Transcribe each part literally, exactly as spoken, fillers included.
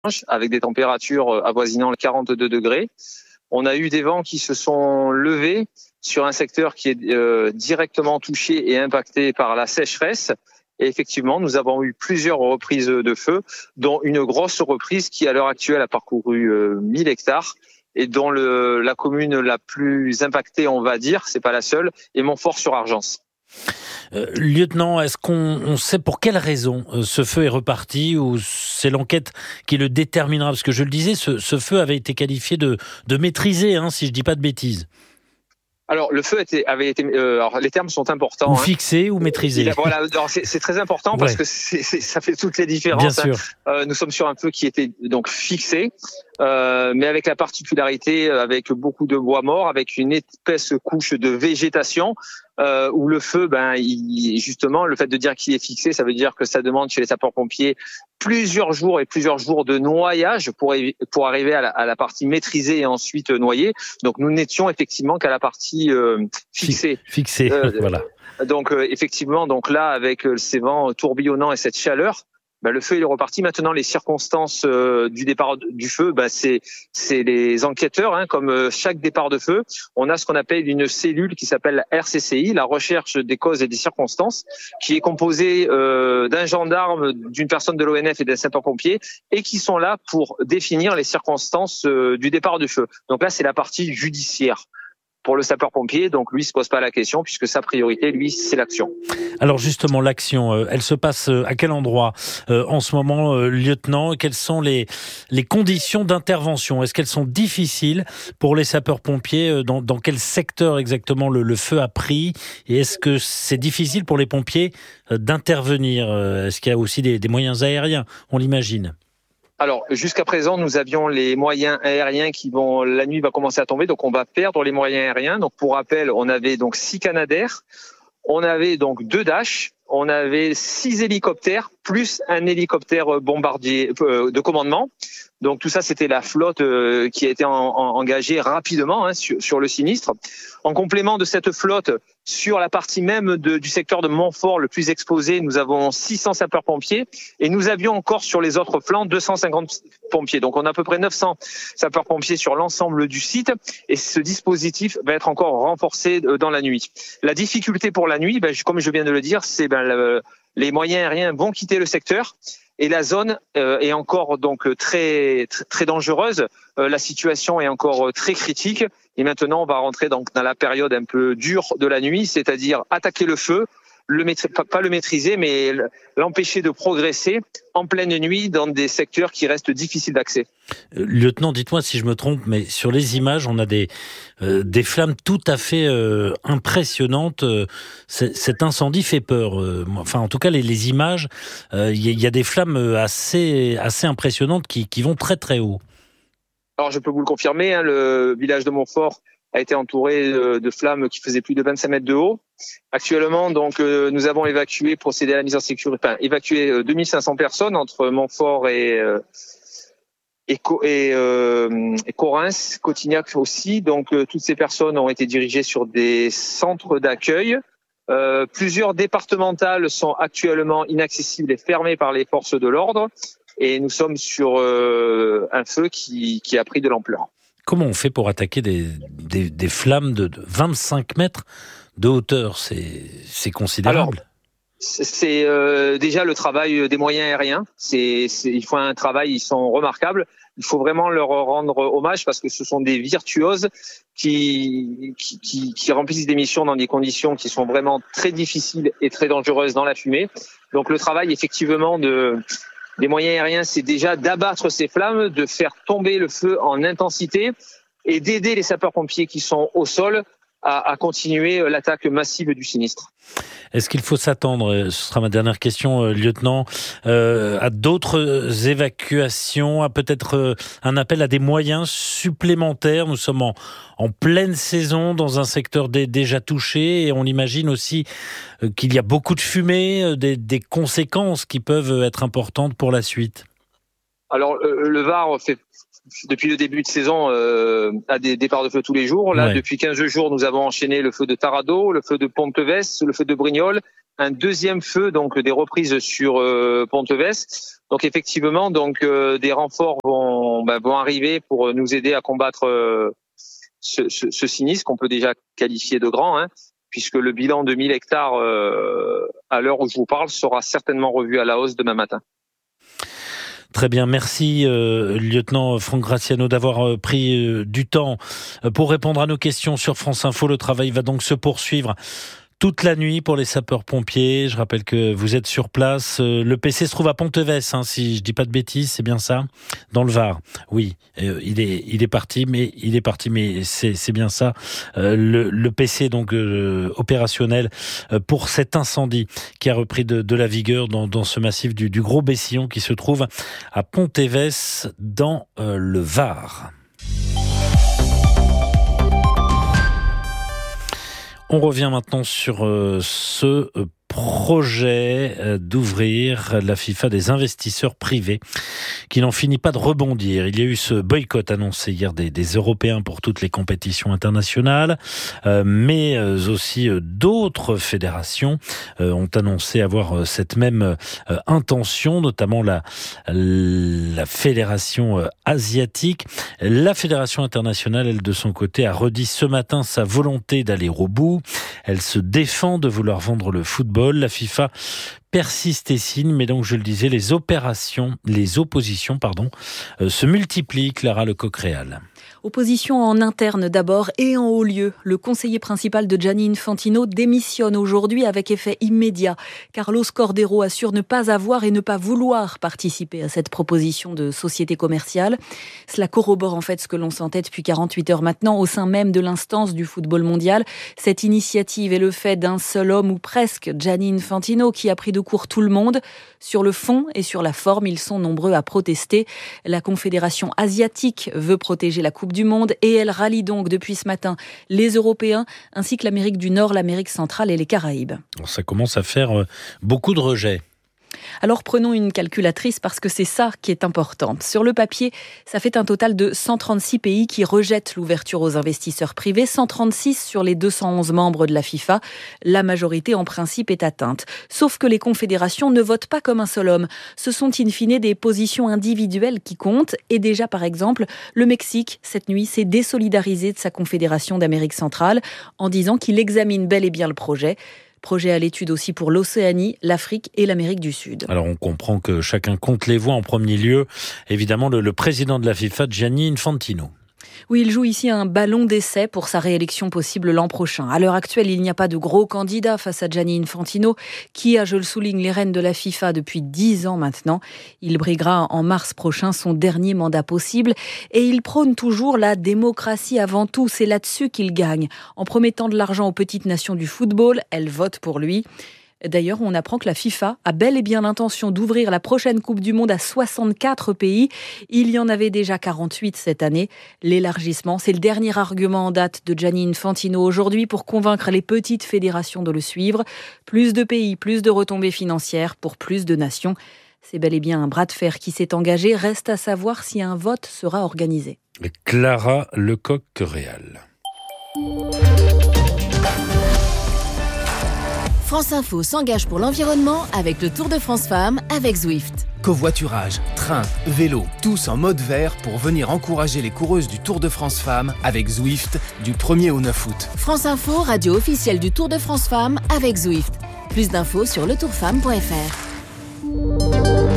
avec des températures avoisinant les quarante-deux degrés. On a eu des vents qui se sont levés sur un secteur qui est euh, directement touché et impacté par la sécheresse. Et effectivement, nous avons eu plusieurs reprises de feu, dont une grosse reprise qui, à l'heure actuelle, a parcouru euh, mille hectares et dont le, la commune la plus impactée, on va dire, c'est pas la seule, est Montfort-sur-Argence. Euh, lieutenant, est-ce qu'on on sait pour quelle raison euh, ce feu est reparti ou c'est l'enquête qui le déterminera? Parce que je le disais, ce, ce feu avait été qualifié de, de maîtrisé, hein, si je dis pas de bêtises. Alors le feu était, avait été, euh, alors les termes sont importants. Ou fixé hein. ou maîtrisé. Il, voilà, alors c'est, c'est très important parce ouais. que c'est, c'est, ça fait toutes les différences. Bien sûr. Hein. Euh, nous sommes sur un feu qui était donc fixé, euh, mais avec la particularité, avec beaucoup de bois mort, avec une épaisse couche de végétation. Euh, où le feu, ben, il, justement, le fait de dire qu'il est fixé, ça veut dire que ça demande chez les sapeurs-pompiers plusieurs jours et plusieurs jours de noyage pour, pour arriver à la, à la partie maîtrisée et ensuite noyée. Donc, nous n'étions effectivement qu'à la partie euh, fixée. Fixée, euh, voilà. Donc, euh, effectivement, donc là, avec ces vents tourbillonnants et cette chaleur, ben, le feu il est reparti. Maintenant, les circonstances euh, du départ du feu, ben, c'est c'est les enquêteurs. Hein, comme euh, chaque départ de feu, on a ce qu'on appelle une cellule qui s'appelle la R C C I, la recherche des causes et des circonstances, qui est composée euh, d'un gendarme, d'une personne de l'O N F et d'un sapeur-pompier, et qui sont là pour définir les circonstances euh, du départ du feu. Donc là, c'est la partie judiciaire. Pour le sapeur-pompier, donc lui, il se pose pas la question puisque sa priorité, lui, c'est l'action. Alors justement, l'action, euh, elle se passe à quel endroit euh, en ce moment, euh, lieutenant? Quelles sont les les conditions d'intervention? Est-ce qu'elles sont difficiles pour les sapeurs-pompiers? euh, dans, dans quel secteur exactement le, le feu a pris? Et est-ce que c'est difficile pour les pompiers euh, d'intervenir? euh, Est-ce qu'il y a aussi des, des moyens aériens? On l'imagine. Alors, jusqu'à présent, nous avions les moyens aériens qui vont, la nuit va commencer à tomber, donc on va perdre les moyens aériens. Donc, pour rappel, on avait donc six Canadair, on avait donc deux Dash, on avait six hélicoptères, plus un hélicoptère bombardier euh, de commandement. Donc, tout ça, c'était la flotte euh, qui a été en, en, engagée rapidement hein, sur, sur le sinistre. En complément de cette flotte, sur la partie même de, du secteur de Montfort, le plus exposé, nous avons six cents sapeurs-pompiers et nous avions encore sur les autres flancs deux cent cinquante pompiers. Donc, on a à peu près neuf cents sapeurs-pompiers sur l'ensemble du site et ce dispositif va être encore renforcé dans la nuit. La difficulté pour la nuit, ben, comme je viens de le dire, c'est ben, le, les moyens aériens vont quitter le secteur. Et la zone euh, est encore donc très très, très dangereuse. Euh, la situation est encore très critique. Et maintenant, on va rentrer donc dans la période un peu dure de la nuit, c'est-à-dire attaquer le feu, le maîtri- pas le maîtriser, mais l'empêcher de progresser en pleine nuit dans des secteurs qui restent difficiles d'accès. Euh, lieutenant, dites-moi si je me trompe, mais sur les images, on a des euh, des flammes tout à fait euh, impressionnantes. Euh, cet incendie fait peur. Euh, enfin, en tout cas, les, les images, il euh, y, y a des flammes assez assez impressionnantes qui qui vont très très haut. Alors, je peux vous le confirmer, hein, le village de Montfort a été entouré de, de flammes qui faisaient plus de vingt-cinq mètres de haut. Actuellement, donc, euh, nous avons évacué, procédé à la mise en sécurité, enfin, évacué euh, deux mille cinq cents personnes entre Montfort et euh, et, et, euh, et Correns, Cotignac aussi. Donc, euh, toutes ces personnes ont été dirigées sur des centres d'accueil. Euh, plusieurs départementales sont actuellement inaccessibles et fermées par les forces de l'ordre. Et nous sommes sur euh, un feu qui, qui a pris de l'ampleur. Comment on fait pour attaquer des, des, des flammes de vingt-cinq mètres de hauteur? C'est, c'est considérable. Alors, c'est, c'est euh, déjà le travail des moyens aériens. C'est, c'est, ils font un travail, ils sont remarquables. Il faut vraiment leur rendre hommage parce que ce sont des virtuoses qui, qui, qui, qui remplissent des missions dans des conditions qui sont vraiment très difficiles et très dangereuses dans la fumée. Donc le travail effectivement de... Les moyens aériens, c'est déjà d'abattre ces flammes, de faire tomber le feu en intensité et d'aider les sapeurs-pompiers qui sont au sol à, à continuer l'attaque massive du sinistre. Est-ce qu'il faut s'attendre, ce sera ma dernière question, lieutenant, euh, à d'autres évacuations, à peut-être un appel à des moyens supplémentaires? Nous sommes en, en pleine saison dans un secteur dé, déjà touché et on imagine aussi qu'il y a beaucoup de fumée, des, des conséquences qui peuvent être importantes pour la suite. Alors, le Var fait depuis le début de saison euh, a des départs de feu tous les jours. Là, ouais. Depuis quinze jours, nous avons enchaîné le feu de Tarado, le feu de Pontevès, le feu de Brignoles un deuxième feu, donc des reprises sur euh, Pontevès. Donc effectivement, donc euh, des renforts vont, bah, vont arriver pour nous aider à combattre euh, ce, ce, ce sinistre qu'on peut déjà qualifier de grand, hein, puisque le bilan de mille hectares euh, à l'heure où je vous parle sera certainement revu à la hausse demain matin. Très bien, merci euh, lieutenant Franck Graziano d'avoir euh, pris euh, du temps euh, pour répondre à nos questions sur France Info. Le travail va donc se poursuivre toute la nuit pour les sapeurs-pompiers. Je rappelle que vous êtes sur place. Le P C se trouve à Pontevès, hein, si je dis pas de bêtises, c'est bien ça, dans le Var. Oui, euh, il est il est parti, mais il est parti, mais c'est c'est bien ça. Euh, le, le P C donc euh, opérationnel euh, pour cet incendie qui a repris de, de la vigueur dans dans ce massif du, du Gros Bessillon qui se trouve à Pontevès dans euh, le Var. On revient maintenant sur euh, ce euh, projet euh, d'ouvrir la FIFA des investisseurs privés qui n'en finit pas de rebondir. Il y a eu ce boycott annoncé hier des, des Européens pour toutes les compétitions internationales, euh, mais euh, aussi euh, d'autres fédérations euh, ont annoncé avoir euh, cette même euh, intention, notamment la, la fédération euh, asiatique. La fédération internationale, elle, de son côté, a redit ce matin sa volonté d'aller au bout. Elle se défend de vouloir vendre le football. La FIFA persiste et signe, mais donc je le disais, les opérations, les oppositions, pardon, euh, se multiplient. Clara Lecoq-Réal. Opposition en interne d'abord et en haut lieu. Le conseiller principal de Gianni Infantino démissionne aujourd'hui avec effet immédiat. Carlos Cordeiro assure ne pas avoir et ne pas vouloir participer à cette proposition de société commerciale. Cela corrobore en fait ce que l'on sentait depuis quarante-huit heures maintenant au sein même de l'instance du football mondial. Cette initiative est le fait d'un seul homme ou presque, Gianni Infantino, qui a pris de court tout le monde. Sur le fond et sur la forme, ils sont nombreux à protester. La Confédération asiatique veut protéger la Coupe du Monde et elle rallie donc depuis ce matin les Européens ainsi que l'Amérique du Nord, l'Amérique centrale et les Caraïbes. Ça commence à faire beaucoup de rejets. Alors prenons une calculatrice parce que c'est ça qui est important. Sur le papier, ça fait un total de cent trente-six pays qui rejettent l'ouverture aux investisseurs privés, cent trente-six sur les deux cent onze membres de la FIFA. La majorité en principe est atteinte. Sauf que les confédérations ne votent pas comme un seul homme. Ce sont in fine des positions individuelles qui comptent. Et déjà par exemple, le Mexique, cette nuit, s'est désolidarisé de sa confédération d'Amérique centrale en disant qu'il examine bel et bien le projet. Projet à l'étude aussi pour l'Océanie, l'Afrique et l'Amérique du Sud. Alors on comprend que chacun compte les voix en premier lieu. Évidemment, le, le président de la FIFA, Gianni Infantino. Oui, il joue ici un ballon d'essai pour sa réélection possible l'an prochain. À l'heure actuelle, il n'y a pas de gros candidat face à Gianni Infantino, qui a, je le souligne, les rênes de la FIFA depuis dix ans maintenant. Il briguera en mars prochain son dernier mandat possible et il prône toujours la démocratie avant tout. C'est là-dessus qu'il gagne. En promettant de l'argent aux petites nations du football, elles votent pour lui. D'ailleurs, on apprend que la FIFA a bel et bien l'intention d'ouvrir la prochaine Coupe du Monde à soixante-quatre pays. Il y en avait déjà quarante-huit cette année. L'élargissement, c'est le dernier argument en date de Gianni Infantino aujourd'hui pour convaincre les petites fédérations de le suivre. Plus de pays, plus de retombées financières pour plus de nations. C'est bel et bien un bras de fer qui s'est engagé. Reste à savoir si un vote sera organisé. Clara Lecoq-Réal. France Info s'engage pour l'environnement avec le Tour de France Femmes avec Zwift. Covoiturage, train, vélo, tous en mode vert pour venir encourager les coureuses du Tour de France Femmes avec Zwift du premier au neuf août. France Info, radio officielle du Tour de France Femmes avec Zwift. Plus d'infos sur le tour femme point f r.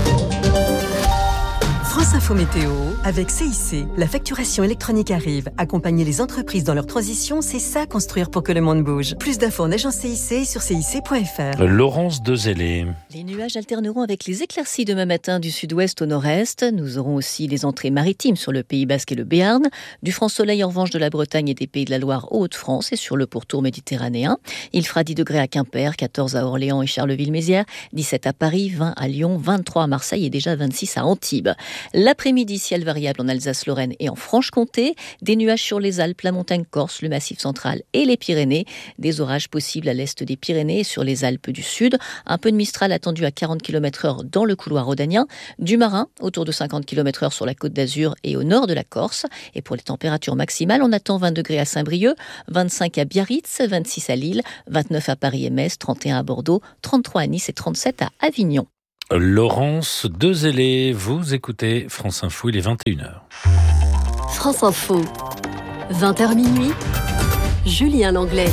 France Info Météo, avec C I C, la facturation électronique arrive. Accompagner les entreprises dans leur transition, c'est ça construire pour que le monde bouge. Plus d'infos en agence C I C sur C I C point f r. Laurence Dezellé. Les nuages alterneront avec les éclaircies demain matin du sud-ouest au nord-est. Nous aurons aussi les entrées maritimes sur le Pays Basque et le Béarn. Du franc soleil en revanche de la Bretagne et des Pays de la Loire aux Hauts-de-France et sur le pourtour méditerranéen. Il fera dix degrés à Quimper, quatorze à Orléans et Charleville-Mézières, dix-sept à Paris, vingt à Lyon, vingt-trois à Marseille et déjà vingt-six à Antibes. La L'après-midi, ciel variable en Alsace-Lorraine et en Franche-Comté. Des nuages sur les Alpes, la montagne corse, le Massif central et les Pyrénées. Des orages possibles à l'est des Pyrénées et sur les Alpes du Sud. Un peu de Mistral attendu à quarante kilomètres heure dans le couloir rhodanien. Du marin, autour de cinquante kilomètres heure sur la Côte d'Azur et au nord de la Corse. Et pour les températures maximales, on attend vingt degrés à Saint-Brieuc, vingt-cinq à Biarritz, vingt-six à Lille, vingt-neuf à Paris et Metz, trente et un à Bordeaux, trente-trois à Nice et trente-sept à Avignon. Laurence Dezellé, vous écoutez France Info, il est vingt et une heures. France Info, vingt heures minuit, Julien Langlais.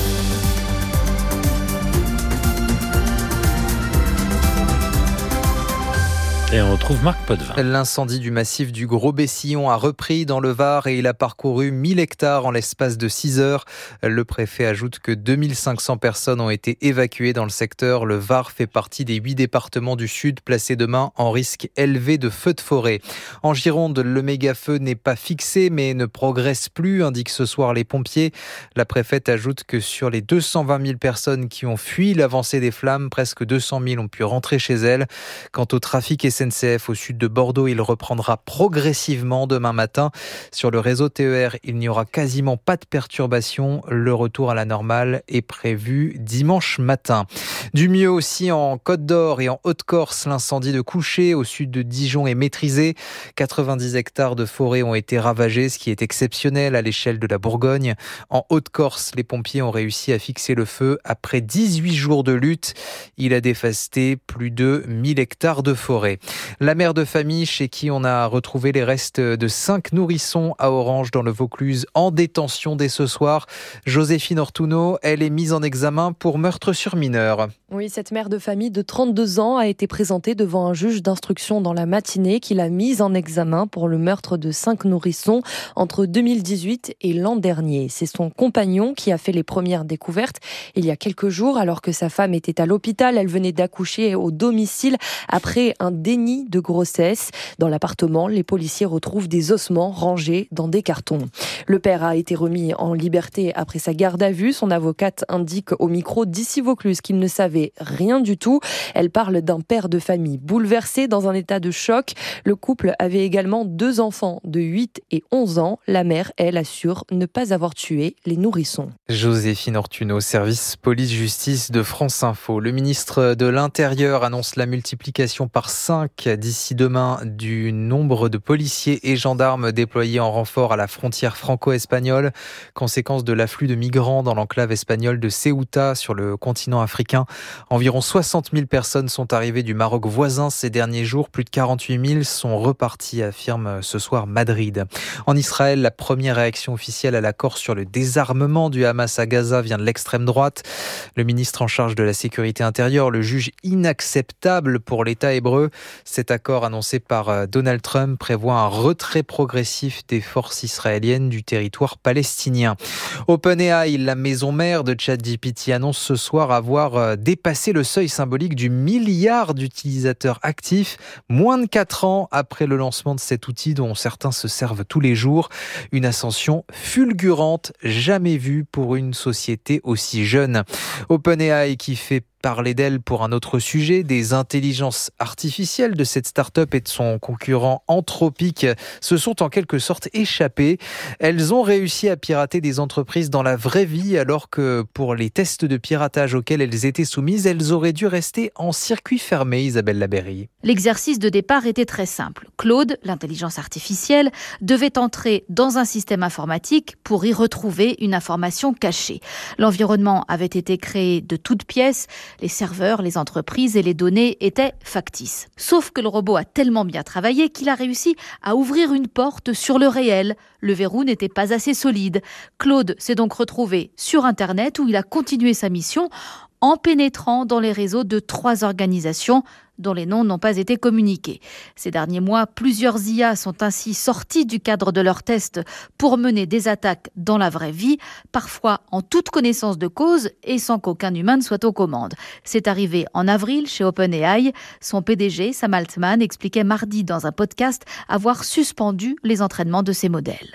Et on retrouve Marc Potvin. L'incendie du massif du Gros-Bessillon a repris dans le Var et il a parcouru mille hectares en l'espace de six heures. Le préfet ajoute que deux mille cinq cents personnes ont été évacuées dans le secteur. Le Var fait partie des huit départements du Sud placés demain en risque élevé de feux de forêt. En Gironde, le méga-feu n'est pas fixé mais ne progresse plus, indiquent ce soir les pompiers. La préfète ajoute que sur les deux cent vingt mille personnes qui ont fui l'avancée des flammes, presque deux cent mille ont pu rentrer chez elles. Quant au trafic S N C F au sud de Bordeaux, il reprendra progressivement demain matin. Sur le réseau T E R, il n'y aura quasiment pas de perturbation. Le retour à la normale est prévu dimanche matin. Du mieux aussi en Côte d'Or et en Haute-Corse, l'incendie de Couché au sud de Dijon est maîtrisé. quatre-vingt-dix hectares de forêt ont été ravagés, ce qui est exceptionnel à l'échelle de la Bourgogne. En Haute-Corse, les pompiers ont réussi à fixer le feu après dix-huit jours de lutte. Il a dévasté plus de mille hectares de forêt. La mère de famille chez qui on a retrouvé les restes de cinq nourrissons à Orange dans le Vaucluse en détention dès ce soir. Joséphine Ortuno, elle est mise en examen pour meurtre sur mineur. Oui, cette mère de famille de trente-deux ans a été présentée devant un juge d'instruction dans la matinée qui l'a mise en examen pour le meurtre de cinq nourrissons entre deux mille dix-huit et l'an dernier. C'est son compagnon qui a fait les premières découvertes il y a quelques jours alors que sa femme était à l'hôpital. Elle venait d'accoucher au domicile après un déni de grossesse. Dans l'appartement, les policiers retrouvent des ossements rangés dans des cartons. Le père a été remis en liberté après sa garde à vue. Son avocate indique au micro d'Ici Vaucluse qu'il ne savait rien du tout. Elle parle d'un père de famille bouleversé, dans un état de choc. Le couple avait également deux enfants de huit et onze ans. La mère, elle, assure ne pas avoir tué les nourrissons. Joséphine Ortuno, service police-justice de France Info. Le ministre de l'Intérieur annonce la multiplication par cinq d'ici demain du nombre de policiers et gendarmes déployés en renfort à la frontière franco-espagnole. Conséquence de l'afflux de migrants dans l'enclave espagnole de Ceuta sur le continent africain. Environ soixante mille personnes sont arrivées du Maroc voisin ces derniers jours. Plus de quarante-huit mille sont repartis, affirme ce soir Madrid. En Israël, la première réaction officielle à l'accord sur le désarmement du Hamas à Gaza vient de l'extrême droite. Le ministre en charge de la sécurité intérieure le juge inacceptable pour l'État hébreu. Cet accord annoncé par Donald Trump prévoit un retrait progressif des forces israéliennes du territoire palestinien. OpenAI, la maison mère de ChatGPT, annonce ce soir avoir dépassé le seuil symbolique du milliard d'utilisateurs actifs, moins de quatre ans après le lancement de cet outil dont certains se servent tous les jours. Une ascension fulgurante, jamais vue pour une société aussi jeune. OpenAI qui fait parler d'elle pour un autre sujet, des intelligences artificielles de cette start-up et de son concurrent Anthropic se sont en quelque sorte échappées. Elles ont réussi à pirater des entreprises dans la vraie vie alors que pour les tests de piratage auxquels elles étaient soumises, elles auraient dû rester en circuit fermé, Isabelle Laberry. L'exercice de départ était très simple. Claude, l'intelligence artificielle, devait entrer dans un système informatique pour y retrouver une information cachée. L'environnement avait été créé de toutes pièces. Les serveurs, les entreprises et les données étaient factices. Sauf que le robot a tellement bien travaillé qu'il a réussi à ouvrir une porte sur le réel. Le verrou n'était pas assez solide. Claude s'est donc retrouvé sur Internet où il a continué sa mission en pénétrant dans les réseaux de trois organisations dont les noms n'ont pas été communiqués. Ces derniers mois, plusieurs I A sont ainsi sortis du cadre de leurs tests pour mener des attaques dans la vraie vie, parfois en toute connaissance de cause et sans qu'aucun humain ne soit aux commandes. C'est arrivé en avril chez OpenAI. Son P D G, Sam Altman, expliquait mardi dans un podcast avoir suspendu les entraînements de ces modèles.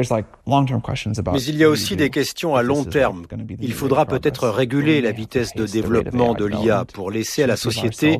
Mais il y a aussi des questions à long terme. Il faudra peut-être réguler la vitesse de développement de l'I A pour laisser à la société le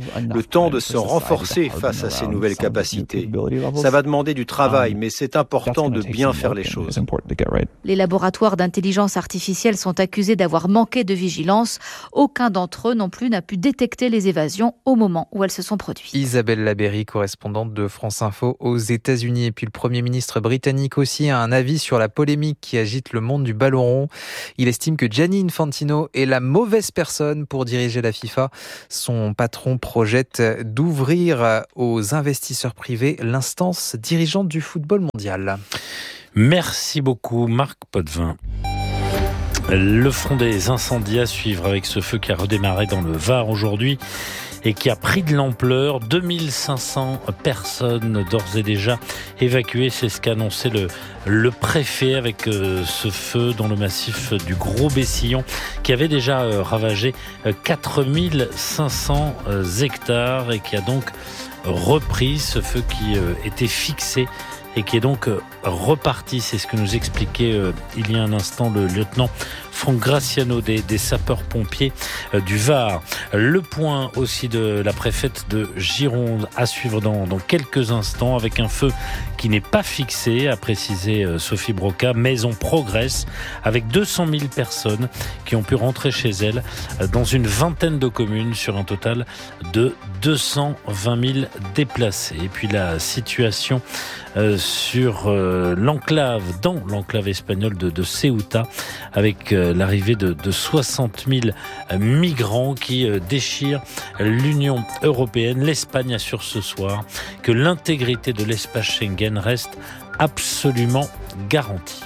temps de se renforcer face à ces nouvelles capacités. Ça va demander du travail, mais c'est important de bien faire les choses. Les laboratoires d'intelligence artificielle sont accusés d'avoir manqué de vigilance. Aucun d'entre eux non plus n'a pu détecter les évasions au moment où elles se sont produites. Isabelle Labéry, correspondante de France Info aux États-Unis. Et puis le Premier ministre britannique aussi a un avis sur la polémique qui agite le monde du ballon rond. Il estime que Gianni Infantino est la mauvaise personne pour diriger la FIFA. Son patron projette d'ouvrir aux investisseurs privés l'instance dirigeante du football mondial. Merci beaucoup Marc Potvin. Le front des incendies à suivre avec ce feu qui a redémarré dans le Var aujourd'hui et qui a pris de l'ampleur. deux mille cinq cents personnes d'ores et déjà évacuées, c'est ce qu'a annoncé le, le préfet avec euh, ce feu dans le massif du Gros Bessillon qui avait déjà euh, ravagé euh, quatre mille cinq cents euh, hectares et qui a donc repris ce feu qui euh, était fixé et qui est donc reparti. C'est ce que nous expliquait euh, il y a un instant le lieutenant Franck Graciano des, des sapeurs-pompiers euh, du Var. Le point aussi de la préfète de Gironde à suivre dans, dans quelques instants avec un feu qui n'est pas fixé, a précisé euh, Sophie Broca, mais on progresse avec deux cent mille personnes qui ont pu rentrer chez elles euh, dans une vingtaine de communes sur un total de deux cent vingt mille déplacés. Et puis la situation euh, sur euh, l'enclave, dans l'enclave espagnole de, de Ceuta, avec euh, l'arrivée de, de soixante mille migrants qui euh, déchirent l'Union européenne. L'Espagne assure ce soir que l'intégrité de l'espace Schengen reste absolument garantie.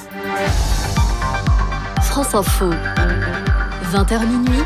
France Info, vingt heures minuit.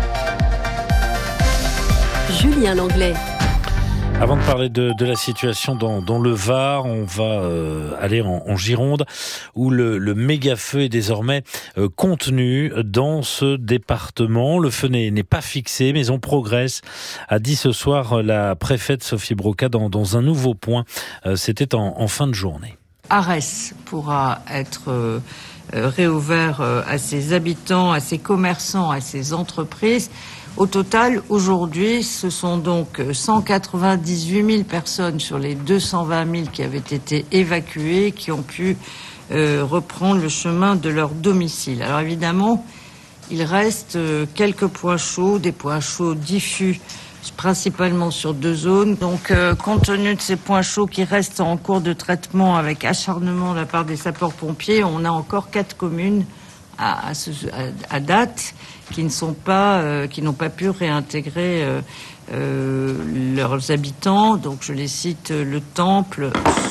Julien Langlais. Avant de parler de, de la situation dans, dans le Var, on va euh, aller en, en Gironde où le, le méga-feu est désormais euh, contenu dans ce département. Le feu n'est, n'est pas fixé, mais on progresse, a dit ce soir la préfète Sophie Broca dans, dans un nouveau point. Euh, c'était en, en fin de journée. Arès pourra être euh, réouvert euh, à ses habitants, à ses commerçants, à ses entreprises. Au total, aujourd'hui, ce sont donc cent quatre-vingt-dix-huit mille personnes sur les deux cent vingt mille qui avaient été évacuées, qui ont pu euh, reprendre le chemin de leur domicile. Alors évidemment, il reste euh, quelques points chauds, des points chauds diffus, principalement sur deux zones. Donc, euh, compte tenu de ces points chauds qui restent en cours de traitement avec acharnement de la part des sapeurs-pompiers, on a encore quatre communes à, à, ce, à, à date qui ne sont pas, euh, qui n'ont pas pu réintégrer euh, euh, leurs habitants. Donc, je les cite: le Temple,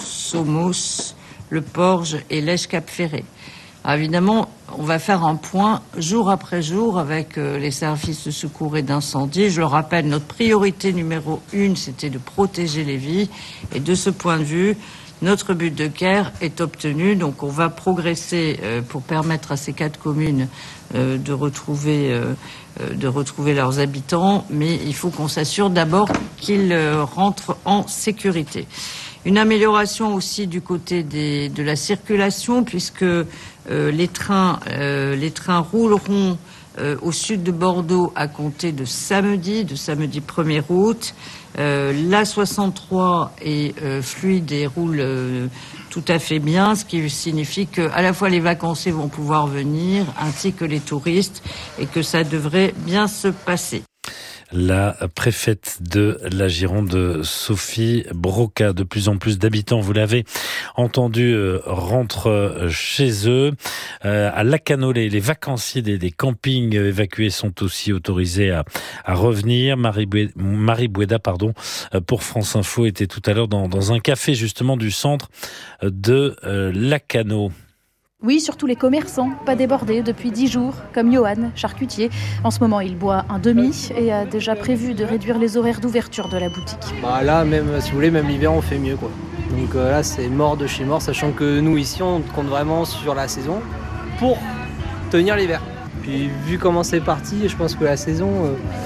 Somos, le Porge et l'Èche-Cap-Ferré. Alors, évidemment, on va faire un point jour après jour avec euh, les services de secours et d'incendie. Je le rappelle, notre priorité numéro une, c'était de protéger les vies. Et de ce point de vue, notre but de guerre est obtenu. Donc, on va progresser euh, pour permettre à ces quatre communes euh, de retrouver, euh, de retrouver leurs habitants. Mais il faut qu'on s'assure d'abord qu'ils euh, rentrent en sécurité. Une amélioration aussi du côté des, de la circulation, puisque euh, les trains, euh, les trains rouleront euh, au sud de Bordeaux à compter de samedi, de samedi premier août. Euh, l'A soixante-trois est euh, fluide et roule euh, tout à fait bien, ce qui signifie que à la fois les vacanciers vont pouvoir venir, ainsi que les touristes, et que ça devrait bien se passer. La préfète de la Gironde, Sophie Broca. De plus en plus d'habitants, vous l'avez entendu, euh, rentrent chez eux. Euh, à Lacanau, les, les vacanciers des, des campings évacués sont aussi autorisés à, à revenir. Marie Boueda, Marie Boueda, pardon, pour France Info, était tout à l'heure dans, dans un café justement du centre de euh, Lacanau. Oui, surtout les commerçants, pas débordés depuis dix jours, comme Johan, charcutier. En ce moment, il boit un demi et a déjà prévu de réduire les horaires d'ouverture de la boutique. Bah là, même si vous voulez, même l'hiver, on fait mieux, quoi. Donc euh, là, c'est mort de chez mort, sachant que nous, ici, on compte vraiment sur la saison pour tenir l'hiver. Puis vu comment c'est parti, je pense que la saison, euh,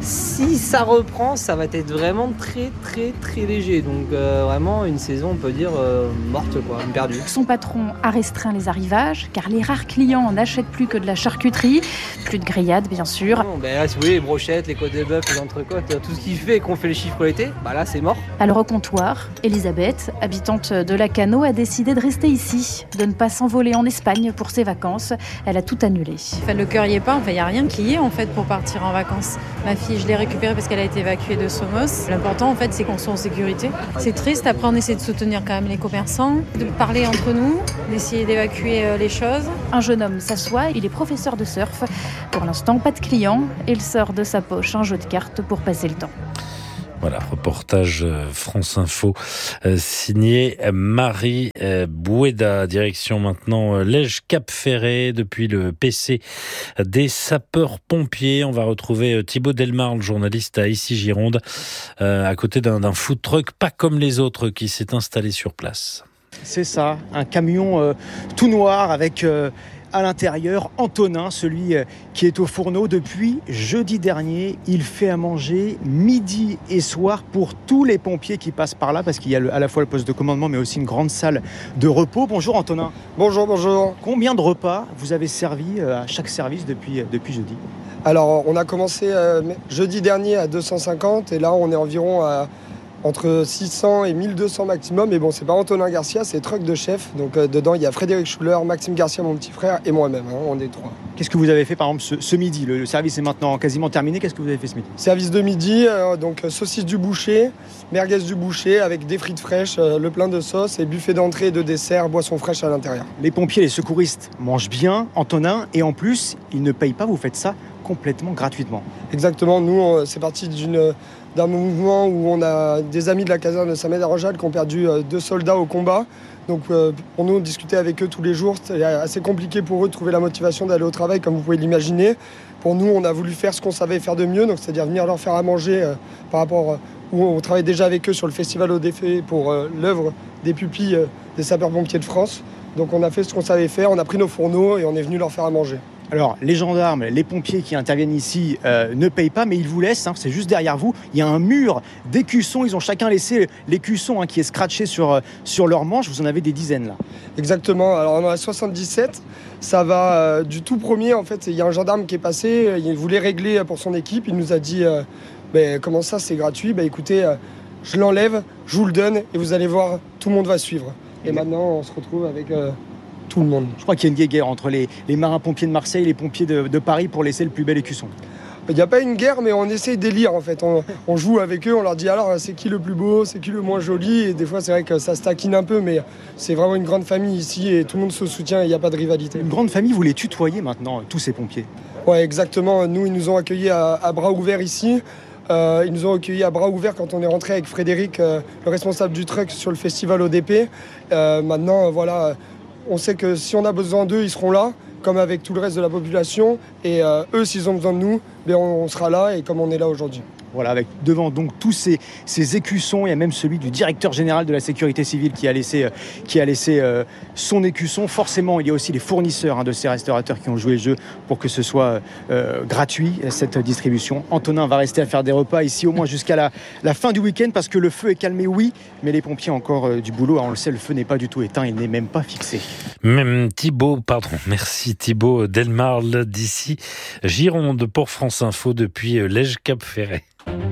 Si ça reprend, ça va être vraiment très très très léger. Donc euh, vraiment une saison, on peut dire, euh, morte quoi, perdue. Son patron a restreint les arrivages car les rares clients n'achètent plus que de la charcuterie. Plus de grillades bien sûr. Non, ben là, si vous voulez, les brochettes, les côtes de bœuf, les entrecôtes, tout ce qui fait qu'on fait les chiffres l'été, bah là c'est mort. Alors au comptoir, Elisabeth, habitante de Lacanau, a décidé de rester ici, de ne pas s'envoler en Espagne pour ses vacances. Elle a tout annulé. Enfin, le cœur y est pas, enfin il n'y a rien qui y est en fait pour partir en vacances. Ma fille, je l'ai récupérée parce qu'elle a été évacuée de Somos. L'important en fait c'est qu'on soit en sécurité. C'est triste, après on essaie de soutenir quand même les commerçants, de parler entre nous, d'essayer d'évacuer les choses. Un jeune homme s'assoit, il est professeur de surf. Pour l'instant, pas de clients. Il sort de sa poche un jeu de cartes pour passer le temps. Voilà, reportage France Info euh, signé Marie euh, Boueda. Direction maintenant euh, Lège Cap Ferret depuis le P C des sapeurs-pompiers. On va retrouver euh, Thibaut Delmar, le journaliste à Issy Gironde, euh, à côté d'un, d'un food truck pas comme les autres qui s'est installé sur place. C'est ça, un camion euh, tout noir avec... Euh à l'intérieur, Antonin, celui qui est au fourneau depuis jeudi dernier. Il fait à manger midi et soir pour tous les pompiers qui passent par là, parce qu'il y a à la fois le poste de commandement, mais aussi une grande salle de repos. Bonjour Antonin. Bonjour, bonjour. Combien de repas vous avez servi à chaque service depuis, depuis jeudi ? Alors, on a commencé euh, jeudi dernier à deux cent cinquante, et là, on est environ à... entre six cents et mille deux cents maximum. Mais bon, c'est pas Antonin Garcia, c'est truck de chef. Donc euh, dedans, il y a Frédéric Schuller, Maxime Garcia, mon petit frère, et moi-même. Hein, on est trois. Qu'est-ce que vous avez fait par exemple ce, ce midi ? le, le service est maintenant quasiment terminé. Qu'est-ce que vous avez fait ce midi ? Service de midi, euh, donc saucisse du boucher, merguez du boucher avec des frites fraîches, euh, le plein de sauce et buffet d'entrée et de dessert, boissons fraîches à l'intérieur. Les pompiers, les secouristes mangent bien, Antonin, et en plus, ils ne payent pas, vous faites ça complètement gratuitement. Exactement, nous, on, c'est parti d'une... d'un mouvement où on a des amis de la caserne de Saint-Médard-en-Jalles qui ont perdu deux soldats au combat. Donc euh, pour nous, discuter avec eux tous les jours, c'est assez compliqué pour eux de trouver la motivation d'aller au travail, comme vous pouvez l'imaginer. Pour nous, on a voulu faire ce qu'on savait faire de mieux, donc c'est-à-dire venir leur faire à manger euh, par rapport euh, où on travaille déjà avec eux sur le Festival au défait pour euh, l'œuvre des pupilles euh, des sapeurs-pompiers de France. Donc on a fait ce qu'on savait faire, on a pris nos fourneaux et on est venu leur faire à manger. Alors, les gendarmes, les pompiers qui interviennent ici euh, ne payent pas, mais ils vous laissent, hein, c'est juste derrière vous. Il y a un mur d'écussons, ils ont chacun laissé l'écusson hein, qui est scratché sur, euh, sur leur manche. Vous en avez des dizaines là. Exactement, alors on en a soixante-dix-sept. Ça va euh, du tout premier, en fait, il y a un gendarme qui est passé, il voulait régler pour son équipe. Il nous a dit, euh, bah, comment ça, c'est gratuit ? Bah écoutez, euh, je l'enlève, je vous le donne et vous allez voir, tout le monde va suivre. Et, et maintenant, on se retrouve avec... Euh, tout le monde. Je crois qu'il y a une guerre entre les, les marins-pompiers de Marseille et les pompiers de, de Paris pour laisser le plus bel écusson. Il n'y a pas une guerre, mais on essaie d'élire en fait. On, on joue avec eux, on leur dit alors c'est qui le plus beau, c'est qui le moins joli. Et des fois, c'est vrai que ça se taquine un peu, mais c'est vraiment une grande famille ici et tout le monde se soutient, il n'y a pas de rivalité. Une grande famille, vous les tutoyez maintenant, tous ces pompiers ? Ouais, exactement. Nous, ils nous ont accueillis à, à bras ouverts ici. Euh, ils nous ont accueillis à bras ouverts quand on est rentré avec Frédéric, euh, le responsable du truck, sur le festival O D P. Euh, maintenant, euh, voilà. On sait que si on a besoin d'eux, ils seront là, comme avec tout le reste de la population. Et euh, eux, s'ils ont besoin de nous, ben on, on sera là, et comme on est là aujourd'hui. Voilà, avec devant donc tous ces, ces écussons, il y a même celui du directeur général de la sécurité civile qui a laissé, euh, qui a laissé euh, son écusson. Forcément, il y a aussi les fournisseurs hein, de ces restaurateurs qui ont joué le jeu pour que ce soit euh, gratuit, cette distribution. Antonin va rester à faire des repas ici au moins jusqu'à la, la fin du week-end parce que le feu est calmé, oui, mais les pompiers ont encore euh, du boulot. Alors, on le sait, le feu n'est pas du tout éteint, il n'est même pas fixé. Même Thibaut, pardon, merci Thibaut Delmarle d'ici Gironde pour France Info depuis Lège Cap Ferret.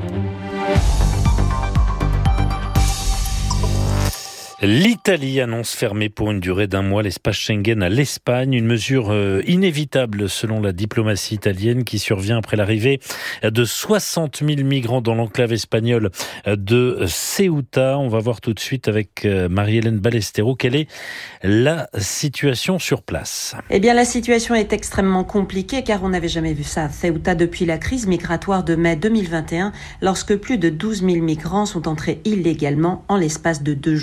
L'Italie annonce fermer pour une durée d'un mois l'espace Schengen à l'Espagne, une mesure inévitable selon la diplomatie italienne qui survient après l'arrivée de soixante mille migrants dans l'enclave espagnole de Ceuta. On va voir tout de suite avec Marie-Hélène Ballestero quelle est la situation sur place. Eh bien, la situation est extrêmement compliquée car on n'avait jamais vu ça à Ceuta depuis la crise migratoire de mai deux mille vingt et un, lorsque plus de douze mille migrants sont entrés illégalement en l'espace de deux jours.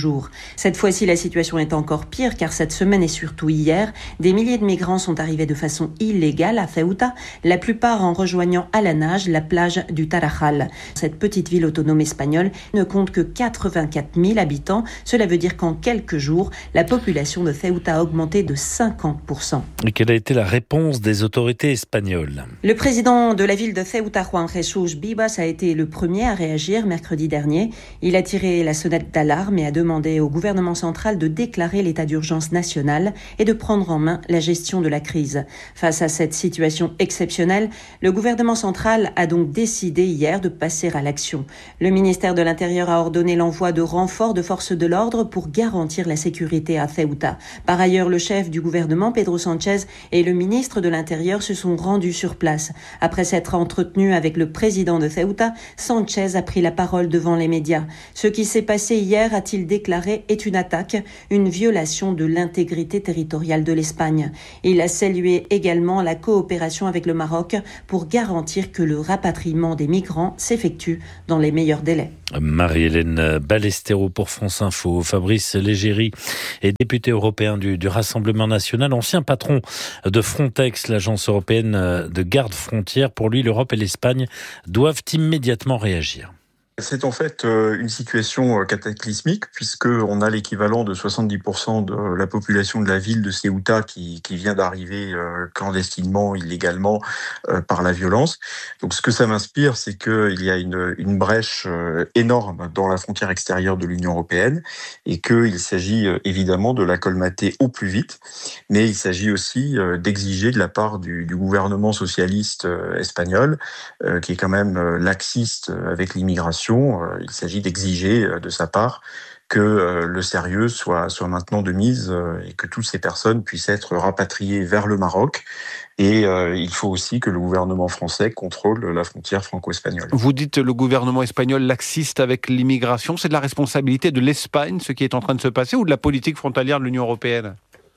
Cette fois-ci, la situation est encore pire car cette semaine et surtout hier, des milliers de migrants sont arrivés de façon illégale à Ceuta, la plupart en rejoignant à la nage la plage du Tarajal. Cette petite ville autonome espagnole ne compte que quatre-vingt-quatre mille habitants. Cela veut dire qu'en quelques jours, la population de Ceuta a augmenté de cinquante pour cent. Et quelle a été la réponse des autorités espagnoles ? Le président de la ville de Ceuta, Juan Jesús Vivas, a été le premier à réagir mercredi dernier. Il a tiré la sonnette d'alarme et a demandé au gouvernement central de déclarer l'état d'urgence national et de prendre en main la gestion de la crise. Face à cette situation exceptionnelle, le gouvernement central a donc décidé hier de passer à l'action. Le ministère de l'Intérieur a ordonné l'envoi de renforts de forces de l'ordre pour garantir la sécurité à Ceuta. Par ailleurs, le chef du gouvernement, Pedro Sánchez, et le ministre de l'Intérieur se sont rendus sur place. Après s'être entretenu avec le président de Ceuta, Sánchez a pris la parole devant les médias. Ce qui s'est passé hier, a-t-il déclaré, est une attaque, une violation de l'intégrité territoriale de l'Espagne. Il a salué également la coopération avec le Maroc pour garantir que le rapatriement des migrants s'effectue dans les meilleurs délais. Marie-Hélène Ballesteros pour France Info. Fabrice Leggeri est député européen du, du Rassemblement national, ancien patron de Frontex, l'agence européenne de garde-frontières. Pour lui, l'Europe et l'Espagne doivent immédiatement réagir. C'est en fait une situation cataclysmique puisqu'on a l'équivalent de soixante-dix pour cent de la population de la ville de Ceuta qui, qui vient d'arriver clandestinement, illégalement, par la violence. Donc ce que ça m'inspire, c'est qu'il y a une, une brèche énorme dans la frontière extérieure de l'Union européenne et qu'il s'agit évidemment de la colmater au plus vite, mais il s'agit aussi d'exiger de la part du, du gouvernement socialiste espagnol, qui est quand même laxiste avec l'immigration. Il s'agit d'exiger de sa part que le sérieux soit, soit maintenant de mise et que toutes ces personnes puissent être rapatriées vers le Maroc. Et euh, il faut aussi que le gouvernement français contrôle la frontière franco-espagnole. Vous dites le gouvernement espagnol laxiste avec l'immigration. C'est de la responsabilité de l'Espagne, ce qui est en train de se passer, ou de la politique frontalière de l'Union européenne ?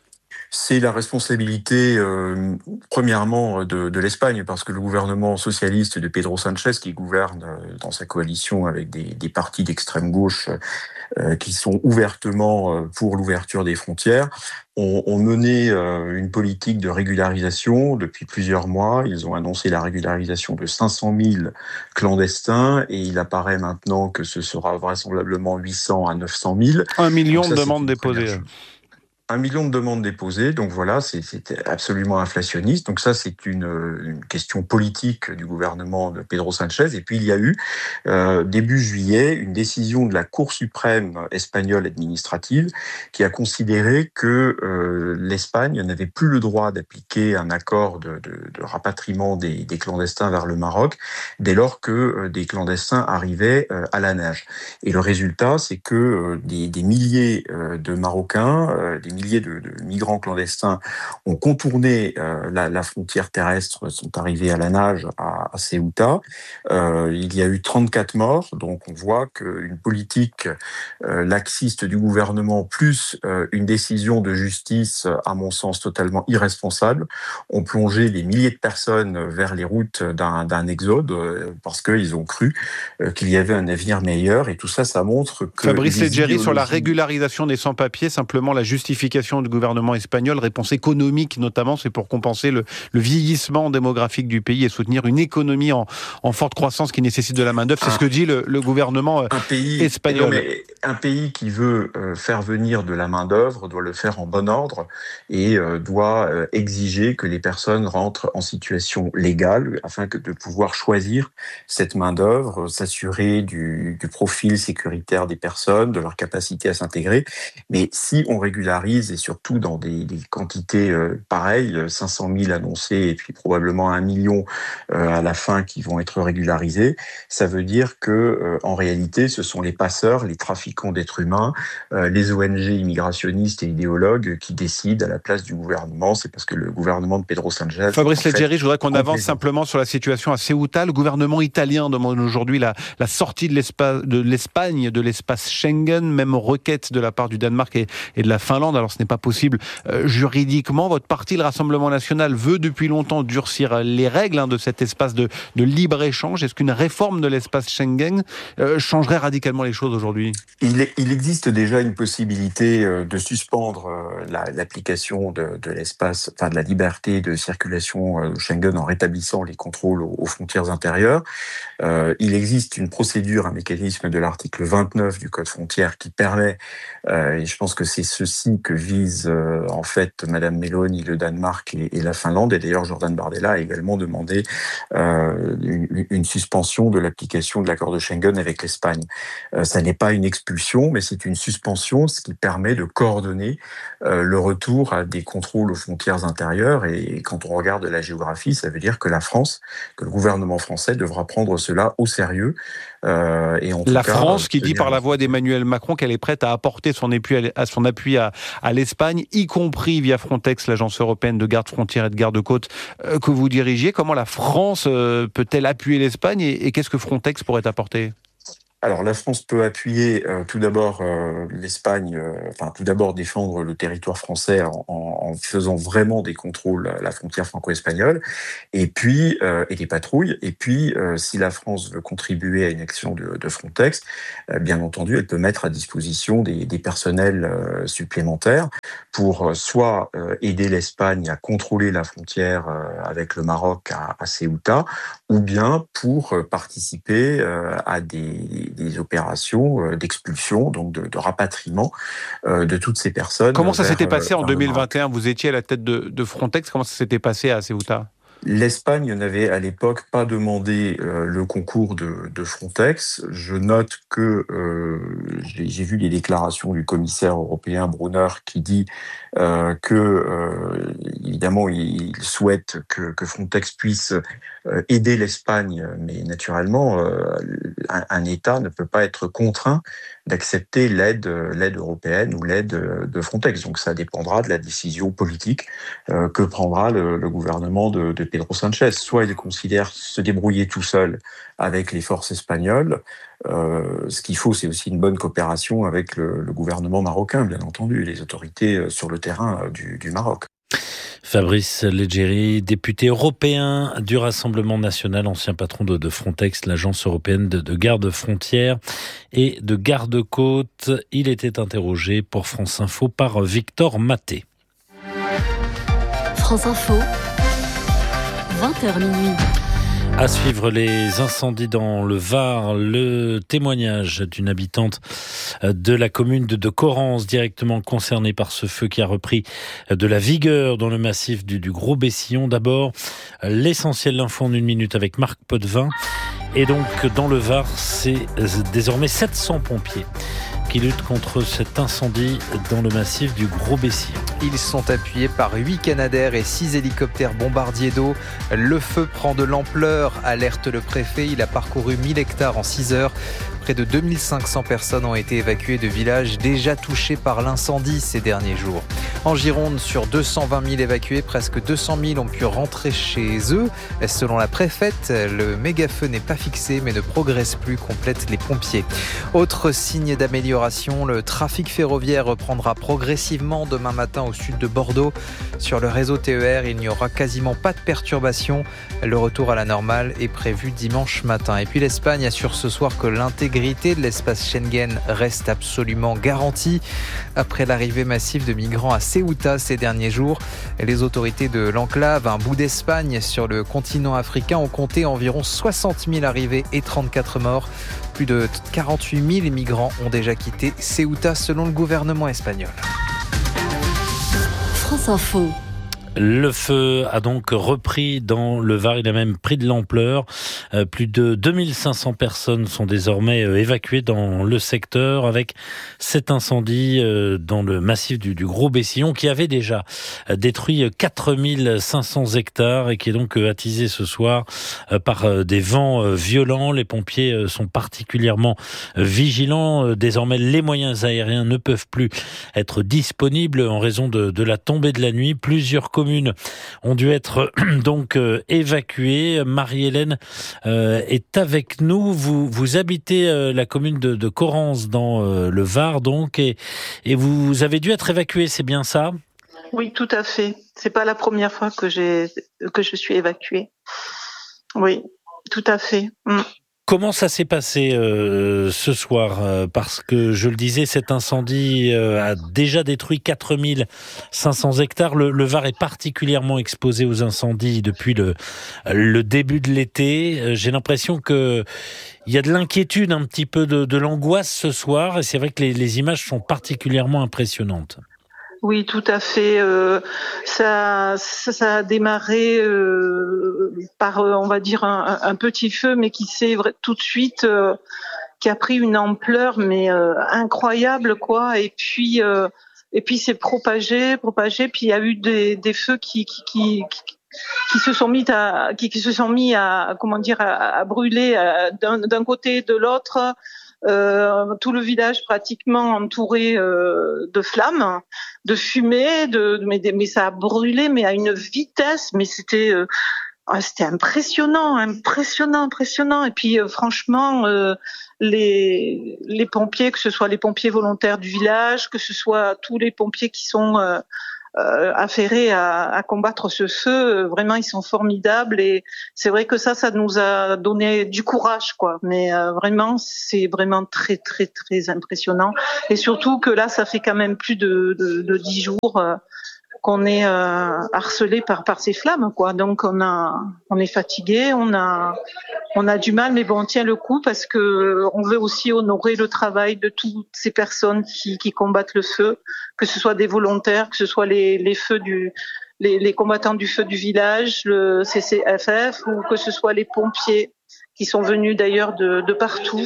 C'est la responsabilité, euh, premièrement, de, de l'Espagne, parce que le gouvernement socialiste de Pedro Sánchez, qui gouverne euh, dans sa coalition avec des, des partis d'extrême gauche euh, qui sont ouvertement euh, pour l'ouverture des frontières, ont, ont mené euh, une politique de régularisation depuis plusieurs mois. Ils ont annoncé la régularisation de cinq cent mille clandestins et il apparaît maintenant que ce sera vraisemblablement huit cents à neuf cent mille. Un million de demandes déposées. Un million de demandes déposées, donc voilà, c'est, c'est absolument inflationniste. Donc ça, c'est une, une question politique du gouvernement de Pedro Sánchez. Et puis il y a eu, euh, début juillet, une décision de la Cour suprême espagnole administrative qui a considéré que euh, l'Espagne n'avait plus le droit d'appliquer un accord de, de, de rapatriement des, des clandestins vers le Maroc dès lors que euh, des clandestins arrivaient euh, à la nage. Et le résultat, c'est que euh, des, des milliers euh, de Marocains, euh, des milliers de, de migrants clandestins ont contourné euh, la, la frontière terrestre, sont arrivés à la nage à, à Ceuta. Euh, il y a eu trente-quatre morts, donc on voit qu'une politique euh, laxiste du gouvernement plus euh, une décision de justice, à mon sens totalement irresponsable, ont plongé des milliers de personnes vers les routes d'un, d'un exode euh, parce qu'ils ont cru euh, qu'il y avait un avenir meilleur et tout ça, ça montre que... Fabrice Leggeri, idéologies... sur la régularisation des sans-papiers, simplement la justification du gouvernement espagnol, réponse économique notamment, c'est pour compenser le, le vieillissement démographique du pays et soutenir une économie en, en forte croissance qui nécessite de la main-d'œuvre. C'est ah, ce que dit le, le gouvernement un pays, espagnol. Non, mais un pays qui veut euh, faire venir de la main-d'œuvre doit le faire en bon ordre et euh, doit euh, exiger que les personnes rentrent en situation légale afin que de pouvoir choisir cette main-d'œuvre, s'assurer du, du profil sécuritaire des personnes, de leur capacité à s'intégrer. Mais si on régularise et surtout dans des, des quantités euh, pareilles, cinq cent mille annoncés et puis probablement un million euh, à la fin qui vont être régularisés, ça veut dire que euh, en réalité ce sont les passeurs, les trafiquants d'êtres humains, euh, les O N G immigrationnistes et idéologues qui décident à la place du gouvernement. C'est parce que le gouvernement de Pedro Sánchez... Fabrice Leggeri, je voudrais qu'on avance simplement sur la situation à Ceuta. Le gouvernement italien demande aujourd'hui la, la sortie de, l'espace, de l'Espagne, de l'espace Schengen, même requête de la part du Danemark et, et de la Finlande. Alors ce n'est pas possible euh, juridiquement. Votre parti, le Rassemblement national, veut depuis longtemps durcir les règles hein, de cet espace de, de libre-échange. Est-ce qu'une réforme de l'espace Schengen euh, changerait radicalement les choses aujourd'hui ? il, est, il existe déjà une possibilité euh, de suspendre euh, la, l'application de, de l'espace, enfin de la liberté de circulation euh, Schengen en rétablissant les contrôles aux, aux frontières intérieures. Euh, il existe une procédure, un mécanisme de l'article vingt-neuf du Code frontière qui permet, euh, et je pense que c'est ceci que vise euh, en fait Madame Meloni, le Danemark et, et la Finlande, et d'ailleurs Jordan Bardella a également demandé euh, une, une suspension de l'application de l'accord de Schengen avec l'Espagne. Euh, ça n'est pas une expulsion, mais c'est une suspension, ce qui permet de coordonner euh, le retour à des contrôles aux frontières intérieures, et, et quand on regarde la géographie, ça veut dire que la France, que le gouvernement français devra prendre cela au sérieux. Euh, et en tout la cas, France qui euh, dit par la voix d'Emmanuel Macron qu'elle est prête à apporter son appui à, son appui à, à l'Espagne, y compris via Frontex, l'agence européenne de garde-frontières et de garde-côtes euh, que vous dirigiez. Comment la France euh, peut-elle appuyer l'Espagne et, et qu'est-ce que Frontex pourrait apporter ? Alors la France peut appuyer euh, tout d'abord euh, l'Espagne, euh, enfin tout d'abord défendre le territoire français en, en faisant vraiment des contrôles à la frontière franco-espagnole, et puis euh, et des patrouilles. Et puis euh, si la France veut contribuer à une action de, de Frontex, euh, bien entendu, elle peut mettre à disposition des, des personnels euh, supplémentaires pour euh, soit euh, aider l'Espagne à contrôler la frontière euh, avec le Maroc à, à Ceuta, ou bien pour euh, participer euh, à des des opérations d'expulsion, donc de, de rapatriement euh, de toutes ces personnes. Comment ça vers, s'était passé euh, en deux mille vingt et un ? Vous étiez à la tête de, de Frontex. Comment ça s'était passé à Ceuta ? L'Espagne n'avait à l'époque pas demandé euh, le concours de, de Frontex. Je note que euh, j'ai, j'ai vu les déclarations du commissaire européen Brunner qui dit euh, que euh, évidemment il souhaite que, que Frontex puisse euh, aider l'Espagne, mais naturellement euh, un, un État ne peut pas être contraint d'accepter l'aide, l'aide européenne ou l'aide de Frontex. Donc ça dépendra de la décision politique euh, que prendra le, le gouvernement de, de Pedro Sanchez. Soit il considère se débrouiller tout seul avec les forces espagnoles. Euh, ce qu'il faut, c'est aussi une bonne coopération avec le, le gouvernement marocain, bien entendu, et les autorités sur le terrain du, du Maroc. Fabrice Leggeri, député européen du Rassemblement national, ancien patron de, de Frontex, l'agence européenne de, de garde-frontières et de garde-côtes. Il était interrogé pour France Info par Victor Maté. France Info, vingt heures minuit. À suivre les incendies dans le Var, le témoignage d'une habitante de la commune de, de Correns, directement concernée par ce feu qui a repris de la vigueur dans le massif du, du Gros-Bessillon. D'abord, l'essentiel l'info en une minute avec Marc Potvin. Et donc, dans le Var, c'est désormais sept cents pompiers qui luttent contre cet incendie dans le massif du Gros-Bessillon. Ils sont appuyés par huit Canadair et six hélicoptères bombardiers d'eau. Le feu prend de l'ampleur, alerte le préfet. Il a parcouru mille hectares en six heures. Près de deux mille cinq cents personnes ont été évacuées de villages déjà touchés par l'incendie ces derniers jours. En Gironde, sur deux cent vingt mille évacués, presque deux cent mille ont pu rentrer chez eux. Selon la préfète, le méga-feu n'est pas fixé mais ne progresse plus, complètent les pompiers. Autre signe d'amélioration, le trafic ferroviaire reprendra progressivement demain matin au sud de Bordeaux. Sur le réseau T E R, il n'y aura quasiment pas de perturbations. Le retour à la normale est prévu dimanche matin. Et puis l'Espagne assure ce soir que l'intégrité de l'espace Schengen reste absolument garantie. Après l'arrivée massive de migrants à Ceuta ces derniers jours, les autorités de l'enclave, un bout d'Espagne sur le continent africain, ont compté environ soixante mille arrivées et trente-quatre morts. Plus de quarante-huit mille migrants ont déjà quitté Ceuta selon le gouvernement espagnol. France Info. Le feu a donc repris dans le Var, il a même pris de l'ampleur. Euh, plus de deux mille cinq cents personnes sont désormais euh, évacuées dans le secteur avec cet incendie euh, dans le massif du, du Gros-Bessillon qui avait déjà euh, détruit quatre mille cinq cents hectares et qui est donc euh, attisé ce soir euh, par euh, des vents euh, violents. Les pompiers euh, sont particulièrement euh, vigilants. Euh, désormais, les moyens aériens ne peuvent plus être disponibles en raison de, de la tombée de la nuit. Plusieurs communes ont dû être donc euh, évacuées. Marie-Hélène euh, est avec nous. Vous, vous habitez euh, la commune de, de Correns dans euh, le Var, donc, et, et vous avez dû être évacué, c'est bien ça ? Oui, tout à fait. C'est pas la première fois que j'ai que je suis évacuée. Oui, tout à fait. Mm. Comment ça s'est passé euh, ce soir ? Parce que, je le disais, cet incendie euh, a déjà détruit quatre mille cinq cents hectares. Le, le Var est particulièrement exposé aux incendies depuis le, le début de l'été. J'ai l'impression que il y a de l'inquiétude, un petit peu de, de l'angoisse ce soir. Et c'est vrai que les, les images sont particulièrement impressionnantes. Oui, tout à fait. Euh, ça, ça, ça a démarré euh, par, euh, on va dire, un, un petit feu, mais qui s'est tout de suite, euh, qui a pris une ampleur, mais euh, incroyable, quoi. Et puis, euh, et puis c'est propagé, propagé. Puis il y a eu des, des feux qui, qui, qui, qui qui se sont mis à, qui, qui se sont mis à, comment dire, à, à brûler d'un, d'un côté et de l'autre. Euh, tout le village pratiquement entouré euh, de flammes, de fumée, de, mais, mais ça a brûlé, mais à une vitesse, mais c'était, euh, c'était impressionnant, impressionnant, impressionnant. Et puis euh, franchement, euh, les, les pompiers, que ce soit les pompiers volontaires du village, que ce soit tous les pompiers qui sont euh, Euh, affairés à, à combattre ce feu, vraiment ils sont formidables et c'est vrai que ça, ça nous a donné du courage, quoi. Mais euh, vraiment, c'est vraiment très très très impressionnant et surtout que là, ça fait quand même plus de de, de dix jours euh, qu'on est euh, harcelé par par ces flammes, quoi. Donc on a on est fatigué, on a on a du mal, mais bon, on tient le coup parce que on veut aussi honorer le travail de toutes ces personnes qui qui combattent le feu, que ce soit des volontaires, que ce soit les les feux du les les combattants du feu du village, le C C F F, ou que ce soit les pompiers qui sont venus d'ailleurs de de partout.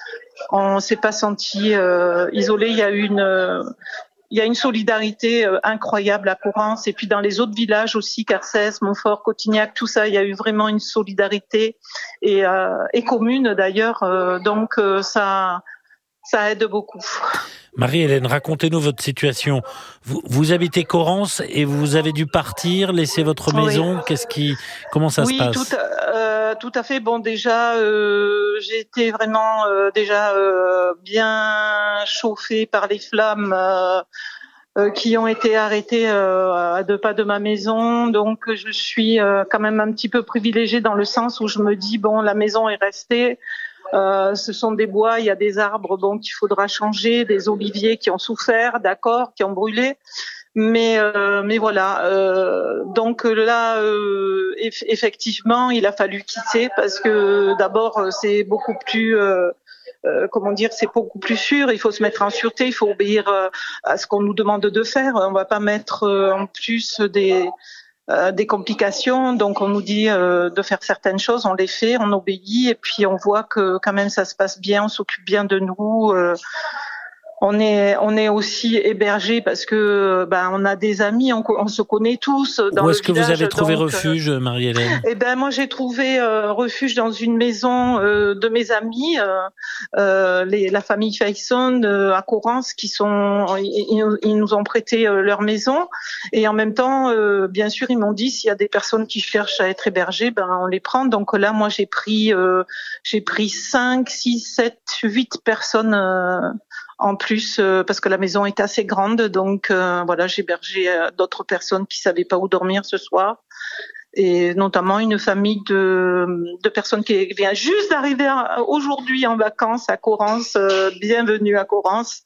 On s'est pas senti euh, isolé. Il y a eu une euh, Il y a une solidarité euh, incroyable à Correns et puis dans les autres villages aussi, Carcès, Montfort, Cotignac, tout ça, il y a eu vraiment une solidarité et, euh, et commune d'ailleurs, euh, donc euh, ça, ça aide beaucoup. Marie-Hélène, racontez-nous votre situation. Vous, vous habitez Correns et vous avez dû partir, laisser votre maison. Oui. Qu'est-ce qui, comment ça oui, se passe ? Oui, tout, euh, tout à fait. Bon, déjà, euh, j'ai été vraiment euh, déjà euh, bien chauffée par les flammes euh, euh, qui ont été arrêtées euh, à deux pas de ma maison. Donc, je suis euh, quand même un petit peu privilégiée dans le sens où je me dis bon, la maison est restée. Euh, ce sont des bois, il y a des arbres bon qu'il faudra changer, des oliviers qui ont souffert, d'accord, qui ont brûlé, mais euh, mais voilà. Euh, donc là, euh, eff- effectivement, il a fallu quitter parce que d'abord c'est beaucoup plus euh, euh, comment dire, c'est beaucoup plus sûr. Il faut se mettre en sûreté, il faut obéir euh, à ce qu'on nous demande de faire. On va pas mettre euh, en plus des Euh, des complications, donc on nous dit euh, de faire certaines choses, on les fait, on obéit, et puis on voit que quand même ça se passe bien, on s'occupe bien de nous. Euh, on est on est aussi hébergé parce que ben on a des amis, on, on se connaît tous dans Où est-ce le que village, vous avez trouvé donc, refuge, Marie-Hélène ? Eh ben moi j'ai trouvé euh, refuge dans une maison euh, de mes amis, euh, euh, les, la famille Faison euh, à Correns, qui sont ils, ils nous ont prêté euh, leur maison et en même temps euh, bien sûr ils m'ont dit s'il y a des personnes qui cherchent à être hébergées, ben on les prend. Donc là moi j'ai pris euh, j'ai pris cinq, six, sept, huit personnes. Euh, En plus, euh, parce que la maison est assez grande, donc euh, voilà, j'ai hébergé euh, d'autres personnes qui savaient pas où dormir ce soir, et notamment une famille de, de personnes qui vient juste d'arriver à, aujourd'hui en vacances à Correns. Euh, bienvenue à Correns.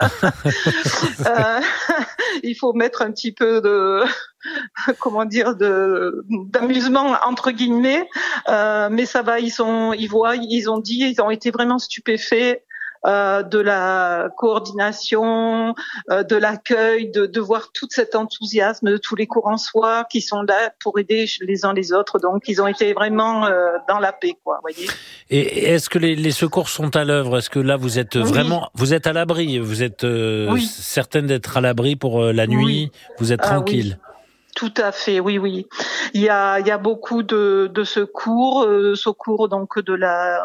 euh, il faut mettre un petit peu de, comment dire, de d'amusement entre guillemets, euh, mais ça va. Ils sont, ils voient, ils ont dit, ils ont été vraiment stupéfaits. Euh, de la coordination, euh, de l'accueil, de, de voir tout cet enthousiasme de tous les Corrensois qui sont là pour aider les uns les autres. Donc, ils ont été vraiment euh, dans la paix, quoi, voyez. Et est-ce que les, les secours sont à l'œuvre ? Est-ce que là, vous êtes oui. vraiment, vous êtes à l'abri ? Vous êtes euh, oui. certaine d'être à l'abri pour euh, la nuit ? Oui. Vous êtes tranquille ? Ah, oui. Tout à fait, oui, oui. Il y a, il y a beaucoup de, de secours, euh, secours donc de la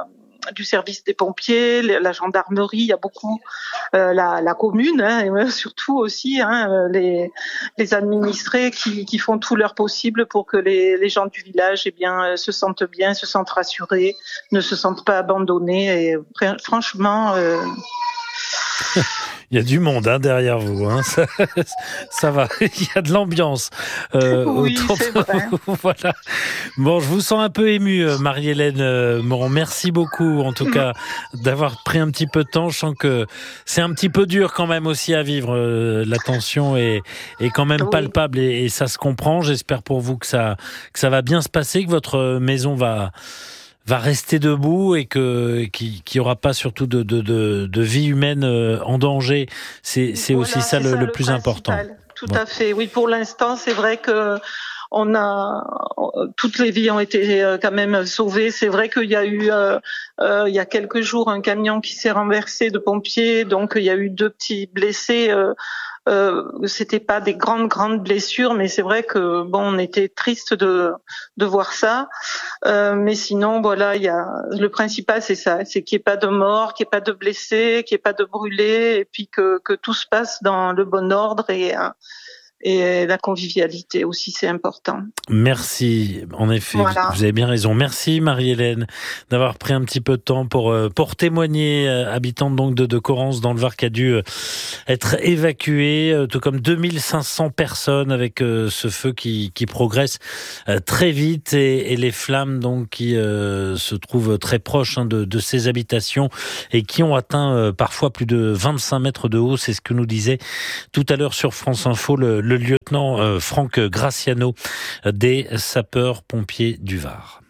du service des pompiers, la gendarmerie, il y a beaucoup euh, la, la commune, hein, et surtout aussi hein, les, les administrés qui, qui font tout leur possible pour que les, les gens du village eh bien, se sentent bien, se sentent rassurés, ne se sentent pas abandonnés. Et franchement... Euh... Il y a du monde hein, derrière vous, hein. ça, ça va, il y a de l'ambiance. Euh, oui, c'est de... vrai. Voilà. Bon, je vous sens un peu émue, Marie-Hélène Moron. Merci beaucoup, en tout cas, d'avoir pris un petit peu de temps. Je sens que c'est un petit peu dur quand même aussi à vivre. La tension est, est quand même palpable et, et ça se comprend. J'espère pour vous que ça, que ça va bien se passer, que votre maison va... va rester debout et que qu'il n'y aura pas surtout de, de, de, de vie humaine en danger. C'est, c'est voilà, aussi ça, le, ça le, le plus important. Tout bon. à fait. Oui, pour l'instant, c'est vrai que on a toutes les vies ont été quand même sauvées. C'est vrai qu'il y a eu euh, euh, il y a quelques jours un camion qui s'est renversé de pompiers, donc il y a eu deux petits blessés. Euh, Euh, c'était pas des grandes grandes blessures, mais c'est vrai que bon, on était triste de de voir ça. Euh, mais sinon, voilà, il y a le principal, c'est ça, c'est qu'il n'y ait pas de morts, qu'il n'y ait pas de blessés, qu'il n'y ait pas de brûlés, et puis que que tout se passe dans le bon ordre et et la convivialité aussi, c'est important. Merci, en effet, voilà. Vous avez bien raison. Merci Marie-Hélène d'avoir pris un petit peu de temps pour pour témoigner, habitante donc de, de Corrence dans le Var, qui a dû être évacuée, tout comme deux mille cinq cents personnes avec ce feu qui qui progresse très vite et, et les flammes donc qui euh, se trouvent très proches hein, de, de ces habitations et qui ont atteint euh, parfois plus de vingt-cinq mètres de haut. C'est ce que nous disait tout à l'heure sur France Info le le lieutenant euh, Franck Graciano des sapeurs-pompiers du Var.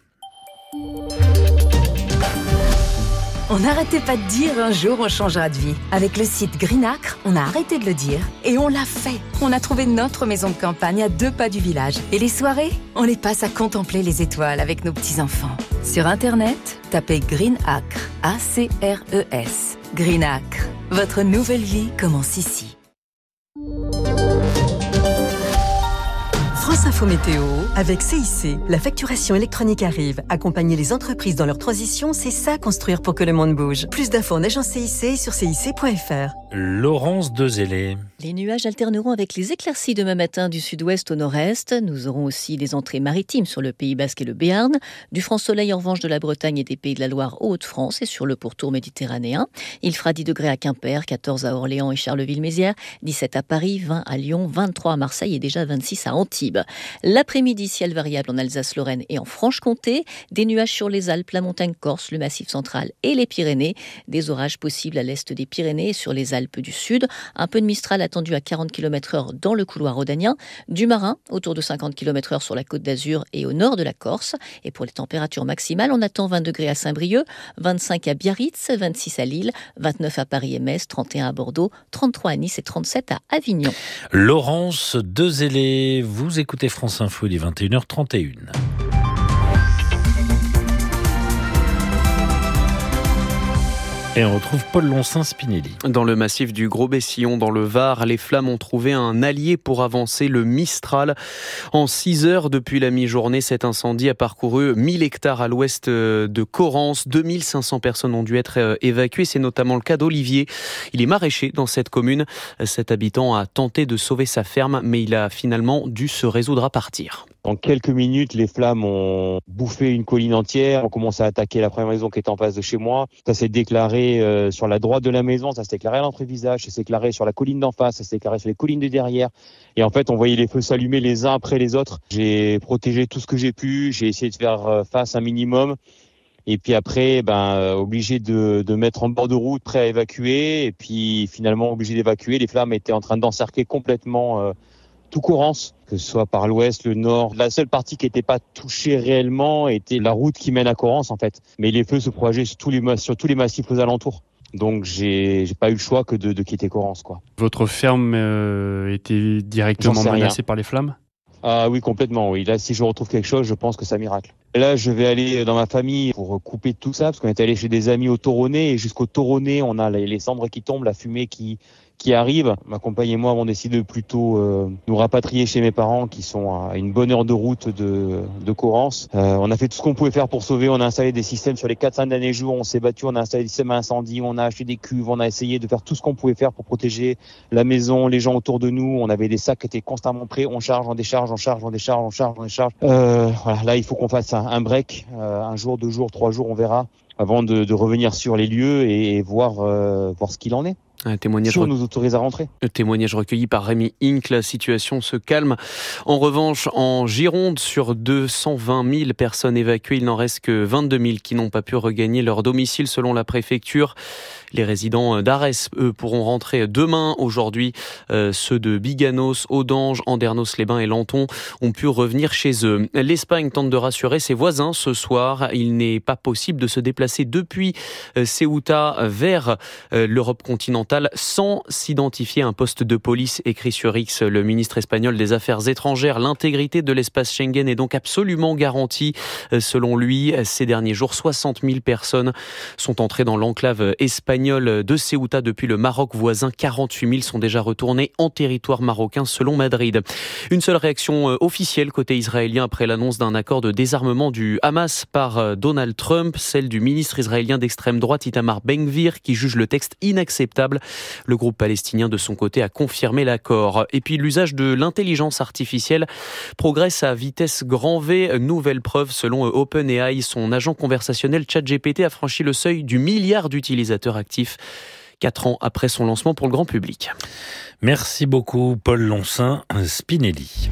On n'arrêtait pas de dire un jour on changera de vie. Avec le site Greenacre, on a arrêté de le dire et on l'a fait. On a trouvé notre maison de campagne à deux pas du village. Et les soirées, on les passe à contempler les étoiles avec nos petits-enfants. Sur Internet, tapez Greenacre, A C R E S. Greenacre, votre nouvelle vie commence ici. France Info Météo, avec C I C, la facturation électronique arrive. Accompagner les entreprises dans leur transition, c'est ça construire pour que le monde bouge. Plus d'infos en agence C I C sur C I C point F R. Laurence Dezellé. Les nuages alterneront avec les éclaircies demain matin du sud-ouest au nord-est. Nous aurons aussi les entrées maritimes sur le Pays Basque et le Béarn. Du franc soleil en revanche de la Bretagne et des Pays de la Loire Haute-France et sur le pourtour méditerranéen. Il fera dix degrés à Quimper, quatorze à Orléans et Charleville-Mézières, dix-sept à Paris, vingt à Lyon, vingt-trois à Marseille et déjà vingt-six à Antibes. L'après-midi, ciel variable en Alsace-Lorraine et en Franche-Comté. Des nuages sur les Alpes, la montagne corse, le massif central et les Pyrénées. Des orages possibles à l'est des Pyrénées et sur les Alpes du Sud. Un peu de Mistral attendu à quarante kilomètres heure dans le couloir rhodanien. Du marin autour de cinquante kilomètres heure sur la Côte d'Azur et au nord de la Corse. Et pour les températures maximales, on attend vingt degrés à Saint-Brieuc, vingt-cinq à Biarritz, vingt-six à Lille, vingt-neuf à Paris et Metz, trente et un à Bordeaux, trente-trois à Nice et trente-sept à Avignon. Laurence Dezellé, vous écoutez France Info, il est vingt et une heures trente et une. Et on retrouve Paul Loncin-Spinelli. Dans le massif du Gros-Bessillon, dans le Var, les flammes ont trouvé un allié pour avancer, le Mistral. En six heures depuis la mi-journée, cet incendie a parcouru mille hectares à l'ouest de Corrence. deux mille cinq cents personnes ont dû être évacuées. C'est notamment le cas d'Olivier. Il est maraîcher dans cette commune. Cet habitant a tenté de sauver sa ferme, mais il a finalement dû se résoudre à partir. En quelques minutes, les flammes ont bouffé une colline entière. On commence à attaquer la première maison qui est en face de chez moi. Ça s'est déclaré euh, sur la droite de la maison, ça s'est déclaré à l'entrée-visage, ça s'est déclaré sur la colline d'en face, ça s'est déclaré sur les collines de derrière. Et en fait, on voyait les feux s'allumer les uns après les autres. J'ai protégé tout ce que j'ai pu. J'ai essayé de faire face un minimum. Et puis après, ben, euh, obligé de, de mettre en bord de route, prêt à évacuer. Et puis finalement, obligé d'évacuer. Les flammes étaient en train d'encercler complètement euh, tout Corrence, que ce soit par l'ouest, le nord. La seule partie qui n'était pas touchée réellement était la route qui mène à Corrence, en fait. Mais les feux se propageaient sur tous les, sur tous les massifs aux alentours. Donc j'ai, j'ai pas eu le choix que de, de quitter Corrence, quoi. Votre ferme euh, était directement menacée par les flammes ? Ah oui, complètement, oui. Là, si je retrouve quelque chose, je pense que c'est un miracle. Là, je vais aller dans ma famille pour couper tout ça, parce qu'on est allé chez des amis au Toronnet, et jusqu'au Toronnet, on a les cendres qui tombent, la fumée qui, qui arrive. Ma compagne et moi avons décidé de plutôt euh, nous rapatrier chez mes parents qui sont à une bonne heure de route de, de Corrence. Euh, on a fait tout ce qu'on pouvait faire pour sauver. On a installé des systèmes sur les quatre cinq derniers jours. On s'est battu, on a installé des systèmes à incendie, on a acheté des cuves, on a essayé de faire tout ce qu'on pouvait faire pour protéger la maison, les gens autour de nous. On avait des sacs qui étaient constamment prêts. On charge, on décharge, on charge, on décharge, on charge, on décharge. Euh, voilà, là, il faut qu'on fasse un, un break, euh, un jour, deux jours, trois jours, on verra, avant de, de revenir sur les lieux et, et voir, euh, voir ce qu'il en est. Un témoignage, si on nous autorise à rentrer. Le témoignage recueilli par Rémi Inc. La situation se calme. En revanche, en Gironde, sur deux cent vingt mille personnes évacuées, il n'en reste que vingt-deux mille qui n'ont pas pu regagner leur domicile selon la préfecture. Les résidents d'Arès, eux, pourront rentrer demain. Aujourd'hui, euh, ceux de Biganos, Audange, Andernos-les-Bains et Lanton ont pu revenir chez eux. L'Espagne tente de rassurer ses voisins ce soir. Il n'est pas possible de se déplacer depuis euh, Ceuta vers euh, l'Europe continentale sans s'identifier à un poste de police, écrit sur X le ministre espagnol des Affaires étrangères. L'intégrité de l'espace Schengen est donc absolument garantie. Selon lui, ces derniers jours, soixante mille personnes sont entrées dans l'enclave espagnole de Ceuta depuis le Maroc voisin. quarante-huit mille sont déjà retournés en territoire marocain selon Madrid. Une seule réaction officielle côté israélien après l'annonce d'un accord de désarmement du Hamas par Donald Trump, celle du ministre israélien d'extrême droite Itamar Ben-Gvir qui juge le texte inacceptable. Le groupe palestinien de son côté a confirmé l'accord. Et puis l'usage de l'intelligence artificielle progresse à vitesse grand V. Nouvelle preuve selon OpenAI, son agent conversationnel ChatGPT a franchi le seuil du milliard d'utilisateurs actifs. Quatre ans après son lancement pour le grand public. Merci beaucoup Paul Loncin, Spinelli.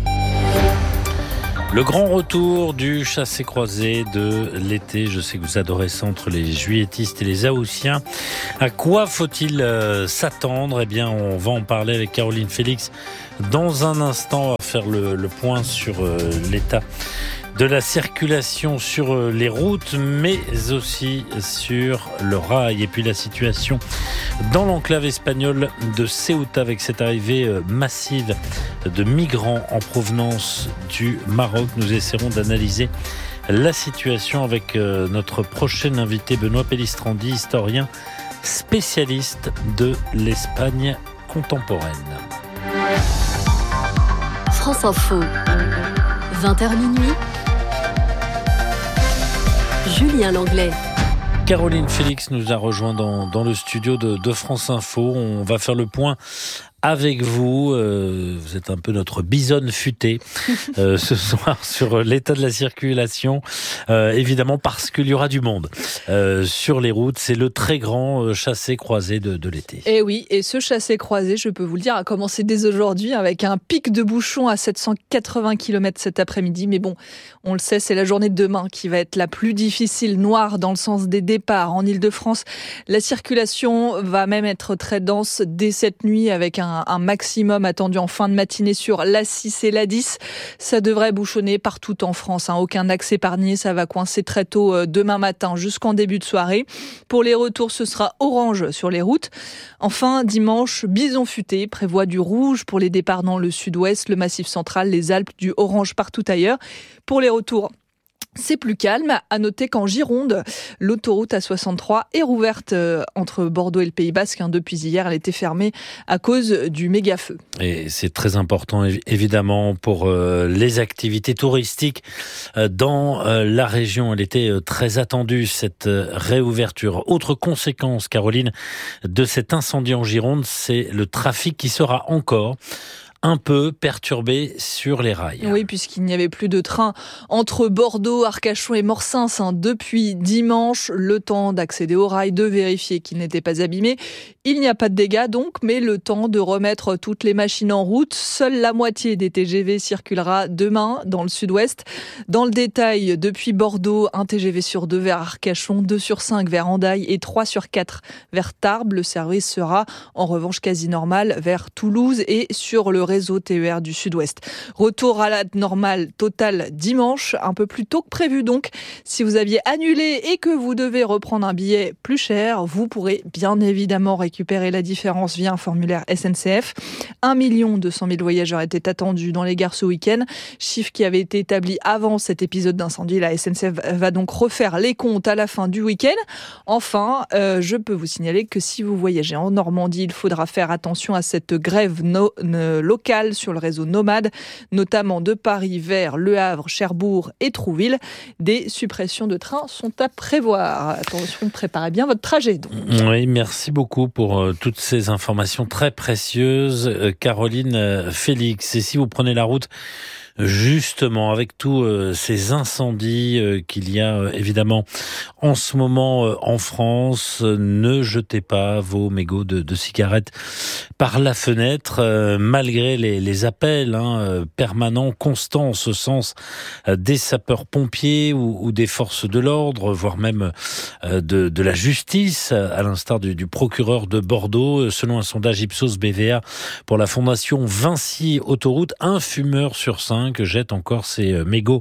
Le grand retour du chassé-croisé de l'été. Je sais que vous adorez ça entre les juilletistes et les haussiens. À quoi faut-il euh, s'attendre ? Eh bien, on va en parler avec Caroline Félix dans un instant. On va faire le, le point sur euh, l'état de la circulation sur les routes, mais aussi sur le rail. Et puis la situation dans l'enclave espagnole de Ceuta avec cette arrivée massive de migrants en provenance du Maroc. Nous essaierons d'analyser la situation avec notre prochain invité, Benoît Pellistrandi, historien spécialiste de l'Espagne contemporaine. France Info, vingt heures minuit. Julien Langlais. Caroline Félix nous a rejoint dans, dans le studio de, de France Info. On va faire le point avec vous. Euh, vous êtes un peu notre bisonne futée euh, ce soir sur l'état de la circulation. Euh, évidemment parce qu'il y aura du monde euh, sur les routes. C'est le très grand euh, chassé-croisé de, de l'été. Et oui, et ce chassé-croisé, je peux vous le dire, a commencé dès aujourd'hui avec un pic de bouchons à sept cent quatre-vingts kilomètres cet après-midi. Mais bon, on le sait, c'est la journée de demain qui va être la plus difficile, noire dans le sens des départs. En Ile-de-France, la circulation va même être très dense dès cette nuit avec un Un, un maximum attendu en fin de matinée sur l'A six et l'A dix. Ça devrait bouchonner partout en France. Hein. Aucun axe épargné. Ça va coincer très tôt euh, demain matin jusqu'en début de soirée. Pour les retours, ce sera orange sur les routes. Enfin, dimanche, Bison Futé prévoit du rouge pour les départs dans le sud-ouest, le Massif central, les Alpes, du orange partout ailleurs. Pour les retours, c'est plus calme. À noter qu'en Gironde, l'autoroute A soixante-trois est rouverte entre Bordeaux et le Pays Basque. Depuis hier, elle était fermée à cause du méga-feu. Et c'est très important, évidemment, pour les activités touristiques dans la région. Elle était très attendue, cette réouverture. Autre conséquence, Caroline, de cet incendie en Gironde, c'est le trafic qui sera encore un peu perturbé sur les rails. Oui, puisqu'il n'y avait plus de train entre Bordeaux, Arcachon et Morsins hein, depuis dimanche. Le temps d'accéder au rail, de vérifier qu'il n'était pas abîmé. Il n'y a pas de dégâts donc, mais le temps de remettre toutes les machines en route. Seule la moitié des T G V circulera demain dans le sud-ouest. Dans le détail, depuis Bordeaux, un T G V sur deux vers Arcachon, deux sur cinq vers Hendaye et trois sur quatre vers Tarbes. Le service sera en revanche quasi normal vers Toulouse et sur le réseau réseau T E R du Sud-Ouest. Retour à la normale totale dimanche, un peu plus tôt que prévu donc. Si vous aviez annulé et que vous devez reprendre un billet plus cher, vous pourrez bien évidemment récupérer la différence via un formulaire S N C F. un million deux cent mille voyageurs étaient attendus dans les gares ce week-end, chiffre qui avait été établi avant cet épisode d'incendie. La S N C F va donc refaire les comptes à la fin du week-end. Enfin, euh, je peux vous signaler que si vous voyagez en Normandie, il faudra faire attention à cette grève no- ne- locale sur le réseau Nomade, notamment de Paris vers Le Havre, Cherbourg et Trouville. Des suppressions de trains sont à prévoir. Attention, préparez bien votre trajet. Donc. Oui, merci beaucoup pour euh, toutes ces informations très précieuses, euh, Caroline euh, Félix. Et si vous prenez la route, justement, avec tous euh, ces incendies euh, qu'il y a euh, évidemment en ce moment euh, en France, euh, ne jetez pas vos mégots de, de cigarettes par la fenêtre, euh, malgré les, les appels hein, euh, permanents, constants en ce sens, euh, des sapeurs-pompiers ou, ou des forces de l'ordre, voire même euh, de, de la justice, à l'instar du, du procureur de Bordeaux. Selon un sondage Ipsos B V A pour la fondation Vinci Autoroute, un fumeur sur cinq que jette encore ses mégots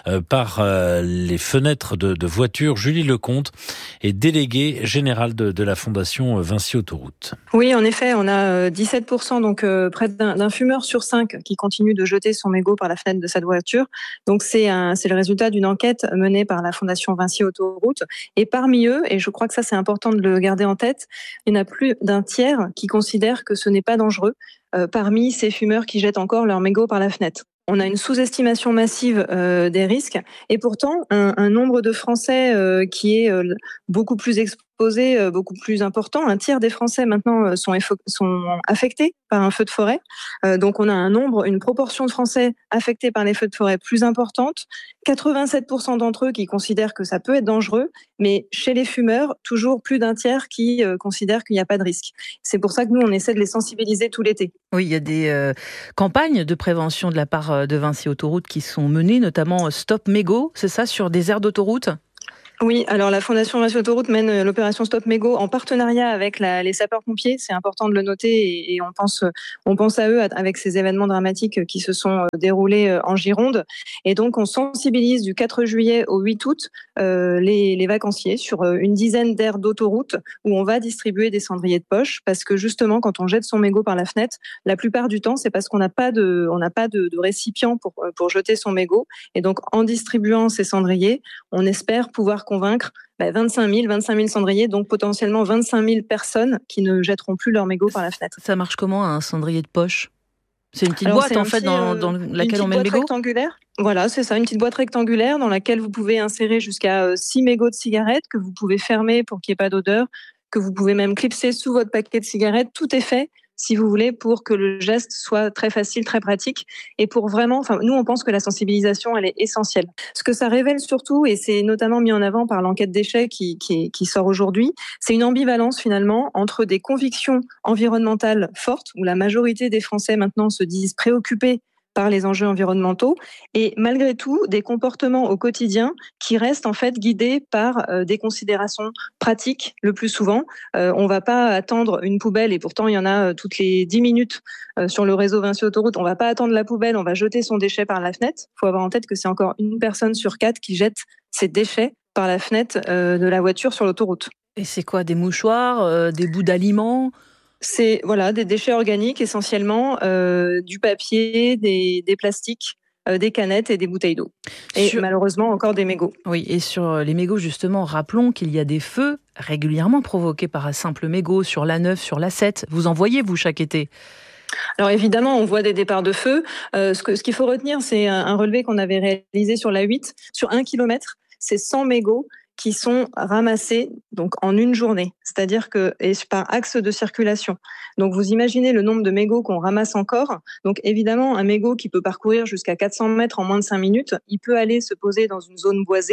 par les fenêtres de, de voitures. Julie Lecomte est déléguée générale de, de la fondation Vinci Autoroute. Oui, en effet, on a dix-sept pour cent, donc euh, près d'un, d'un fumeur sur cinq qui continue de jeter son mégot par la fenêtre de sa voiture. Donc c'est, un, c'est le résultat d'une enquête menée par la fondation Vinci Autoroute. Et parmi eux, et je crois que ça c'est important de le garder en tête, il y en a plus d'un tiers qui considèrent que ce n'est pas dangereux euh, parmi ces fumeurs qui jettent encore leur mégot par la fenêtre. On a une sous-estimation massive euh, des risques et pourtant un, un nombre de Français euh, qui est euh, beaucoup plus exposé, euh, beaucoup plus important. Un tiers des Français maintenant euh, sont, effo- sont affectés par un feu de forêt. Euh, donc on a un nombre, une proportion de Français affectés par les feux de forêt plus importante. quatre-vingt-sept pour cent d'entre eux qui considèrent que ça peut être dangereux, mais chez les fumeurs, toujours plus d'un tiers qui euh, considèrent qu'il n'y a pas de risque. C'est pour ça que nous, on essaie de les sensibiliser tout l'été. Oui, il y a des euh, campagnes de prévention de la part de Vinci Autoroute qui sont menées, notamment Stop Mégot, c'est ça, sur des aires d'autoroute ? Oui, alors la Fondation Vinci Autoroute mène l'opération Stop Mégot en partenariat avec la, les sapeurs-pompiers. C'est important de le noter et, et on pense, on pense à eux avec ces événements dramatiques qui se sont déroulés en Gironde. Et donc, on sensibilise du quatre juillet au huit août euh, les, les vacanciers sur une dizaine d'aires d'autoroute où on va distribuer des cendriers de poche parce que justement, quand on jette son mégot par la fenêtre, la plupart du temps, c'est parce qu'on n'a pas de, on n'a pas de, de récipient pour, pour jeter son mégot. Et donc, en distribuant ces cendriers, on espère pouvoir convaincre bah, vingt-cinq mille cendriers, donc potentiellement vingt-cinq mille personnes qui ne jetteront plus leur mégot par la fenêtre. Ça marche comment un cendrier de poche ? C'est une petite Alors, boîte en fait petit, dans, euh, dans laquelle on met le mégot ? Rectangulaire. Voilà, c'est ça, une petite boîte rectangulaire dans laquelle vous pouvez insérer jusqu'à six mégots de cigarettes que vous pouvez fermer pour qu'il n'y ait pas d'odeur, que vous pouvez même clipser sous votre paquet de cigarettes. Tout est fait, si vous voulez, pour que le geste soit très facile, très pratique. Et pour vraiment, enfin, nous, on pense que la sensibilisation, elle est essentielle. Ce que ça révèle surtout, et c'est notamment mis en avant par l'enquête d'échec qui, qui, qui sort aujourd'hui, c'est une ambivalence finalement entre des convictions environnementales fortes, où la majorité des Français maintenant se disent préoccupés par les enjeux environnementaux et malgré tout des comportements au quotidien qui restent en fait guidés par euh, des considérations pratiques le plus souvent. Euh, on va pas attendre une poubelle et pourtant il y en a euh, toutes les dix minutes euh, sur le réseau Vinci Autoroute. On va pas attendre la poubelle, on va jeter son déchet par la fenêtre. Il faut avoir en tête que c'est encore une personne sur quatre qui jette ses déchets par la fenêtre euh, de la voiture sur l'autoroute. Et c'est quoi, des mouchoirs, euh, des bouts d'aliments ? C'est voilà, des déchets organiques essentiellement, euh, du papier, des, des plastiques, euh, des canettes et des bouteilles d'eau. Et sur... malheureusement encore des mégots. Oui, et sur les mégots justement, rappelons qu'il y a des feux régulièrement provoqués par un simple mégot sur l'A neuf, sur l'A sept. Vous en voyez, vous, chaque été ? Alors évidemment, on voit des départs de feu. Euh, ce, que, ce qu'il faut retenir, c'est un, un relevé qu'on avait réalisé sur l'A huit. Sur un kilomètre, c'est cent mégots qui sont ramassés donc en une journée, c'est-à-dire que et par axe de circulation. Donc vous imaginez le nombre de mégots qu'on ramasse encore. Donc évidemment, un mégot qui peut parcourir jusqu'à quatre cents mètres en moins de cinq minutes, il peut aller se poser dans une zone boisée.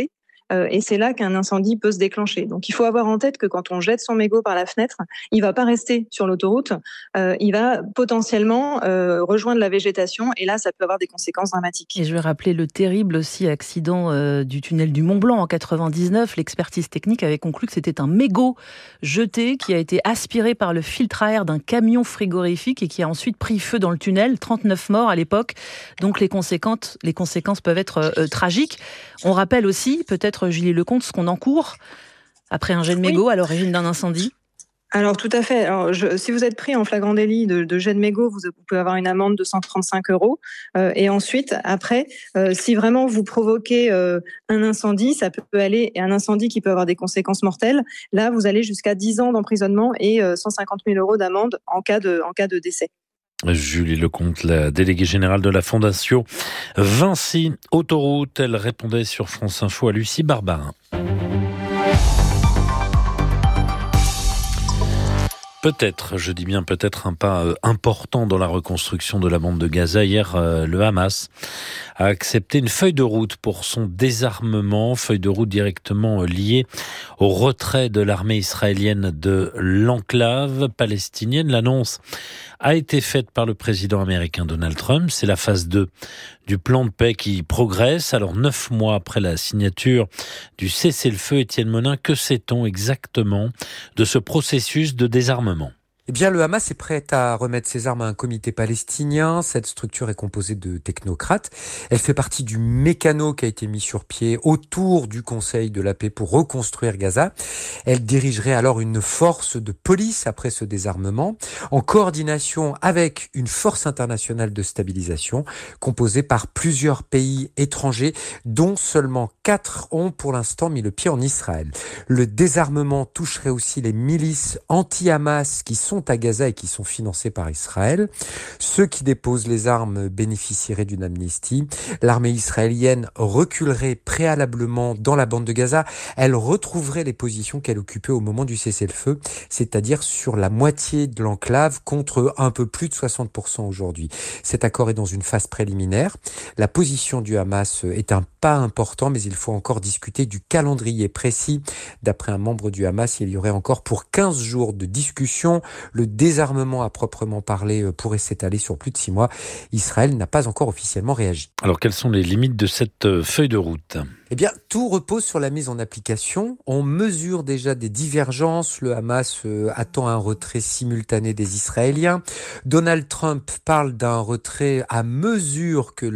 euh, et c'est là qu'un incendie peut se déclencher. Donc il faut avoir en tête que quand on jette son mégot par la fenêtre, il va pas rester sur l'autoroute, euh, il va potentiellement euh, rejoindre la végétation, et là ça peut avoir des conséquences dramatiques. Et je vais rappeler le terrible aussi accident euh, du tunnel du Mont Blanc en quatre-vingt-dix-neuf. L'expertise technique avait conclu que c'était un mégot jeté qui a été aspiré par le filtre à air d'un camion frigorifique et qui a ensuite pris feu dans le tunnel. trente-neuf morts à l'époque. Donc les conséquences, les conséquences peuvent être euh, tragiques. On rappelle aussi, peut-être Julie Lecomte, ce qu'on encourt après un jet de mégot oui. à l'origine d'un incendie. Alors tout à fait. Alors, je, si vous êtes pris en flagrant délit de, de jet de mégot, vous, vous pouvez avoir une amende de cent trente-cinq euros. Euh, et ensuite, après, euh, si vraiment vous provoquez euh, un incendie, ça peut aller, et un incendie qui peut avoir des conséquences mortelles. Là, vous allez jusqu'à dix ans d'emprisonnement et euh, cent cinquante mille euros d'amende en cas de, en cas de décès. Julie Lecomte, la déléguée générale de la Fondation Vinci Autoroute, elle répondait sur France Info à Lucie Barbarin. Peut-être, je dis bien peut-être, un pas important dans la reconstruction de la bande de Gaza. Hier, le Hamas a accepté une feuille de route pour son désarmement, feuille de route directement liée au retrait de l'armée israélienne de l'enclave palestinienne. L'annonce a été faite par le président américain Donald Trump. C'est la phase deux du plan de paix qui progresse. Alors, neuf mois après la signature du cessez-le-feu, Étienne Monin, que sait-on exactement de ce processus de désarmement ? Eh bien, le Hamas est prêt à remettre ses armes à un comité palestinien. Cette structure est composée de technocrates. Elle fait partie du mécano qui a été mis sur pied autour du Conseil de la paix pour reconstruire Gaza. Elle dirigerait alors une force de police après ce désarmement, en coordination avec une force internationale de stabilisation composée par plusieurs pays étrangers, dont seulement quatre ont pour l'instant mis le pied en Israël. Le désarmement toucherait aussi les milices anti-Hamas qui sont à Gaza et qui sont financés par Israël. Ceux qui déposent les armes bénéficieraient d'une amnistie. L'armée israélienne reculerait préalablement dans la bande de Gaza. Elle retrouverait les positions qu'elle occupait au moment du cessez-le-feu, c'est-à-dire sur la moitié de l'enclave contre un peu plus de soixante pour cent aujourd'hui. Cet accord est dans une phase préliminaire. La position du Hamas est un pas important, mais il faut encore discuter du calendrier précis. D'après un membre du Hamas, il y aurait encore pour quinze jours de discussion. Le désarmement à proprement parler pourrait s'étaler sur plus de six mois. Israël n'a pas encore officiellement réagi. Alors, quelles sont les limites de cette feuille de route ? Eh bien, tout repose sur la mise en application. On mesure déjà des divergences. Le Hamas euh, attend un retrait simultané des Israéliens. Donald Trump parle d'un retrait à mesure que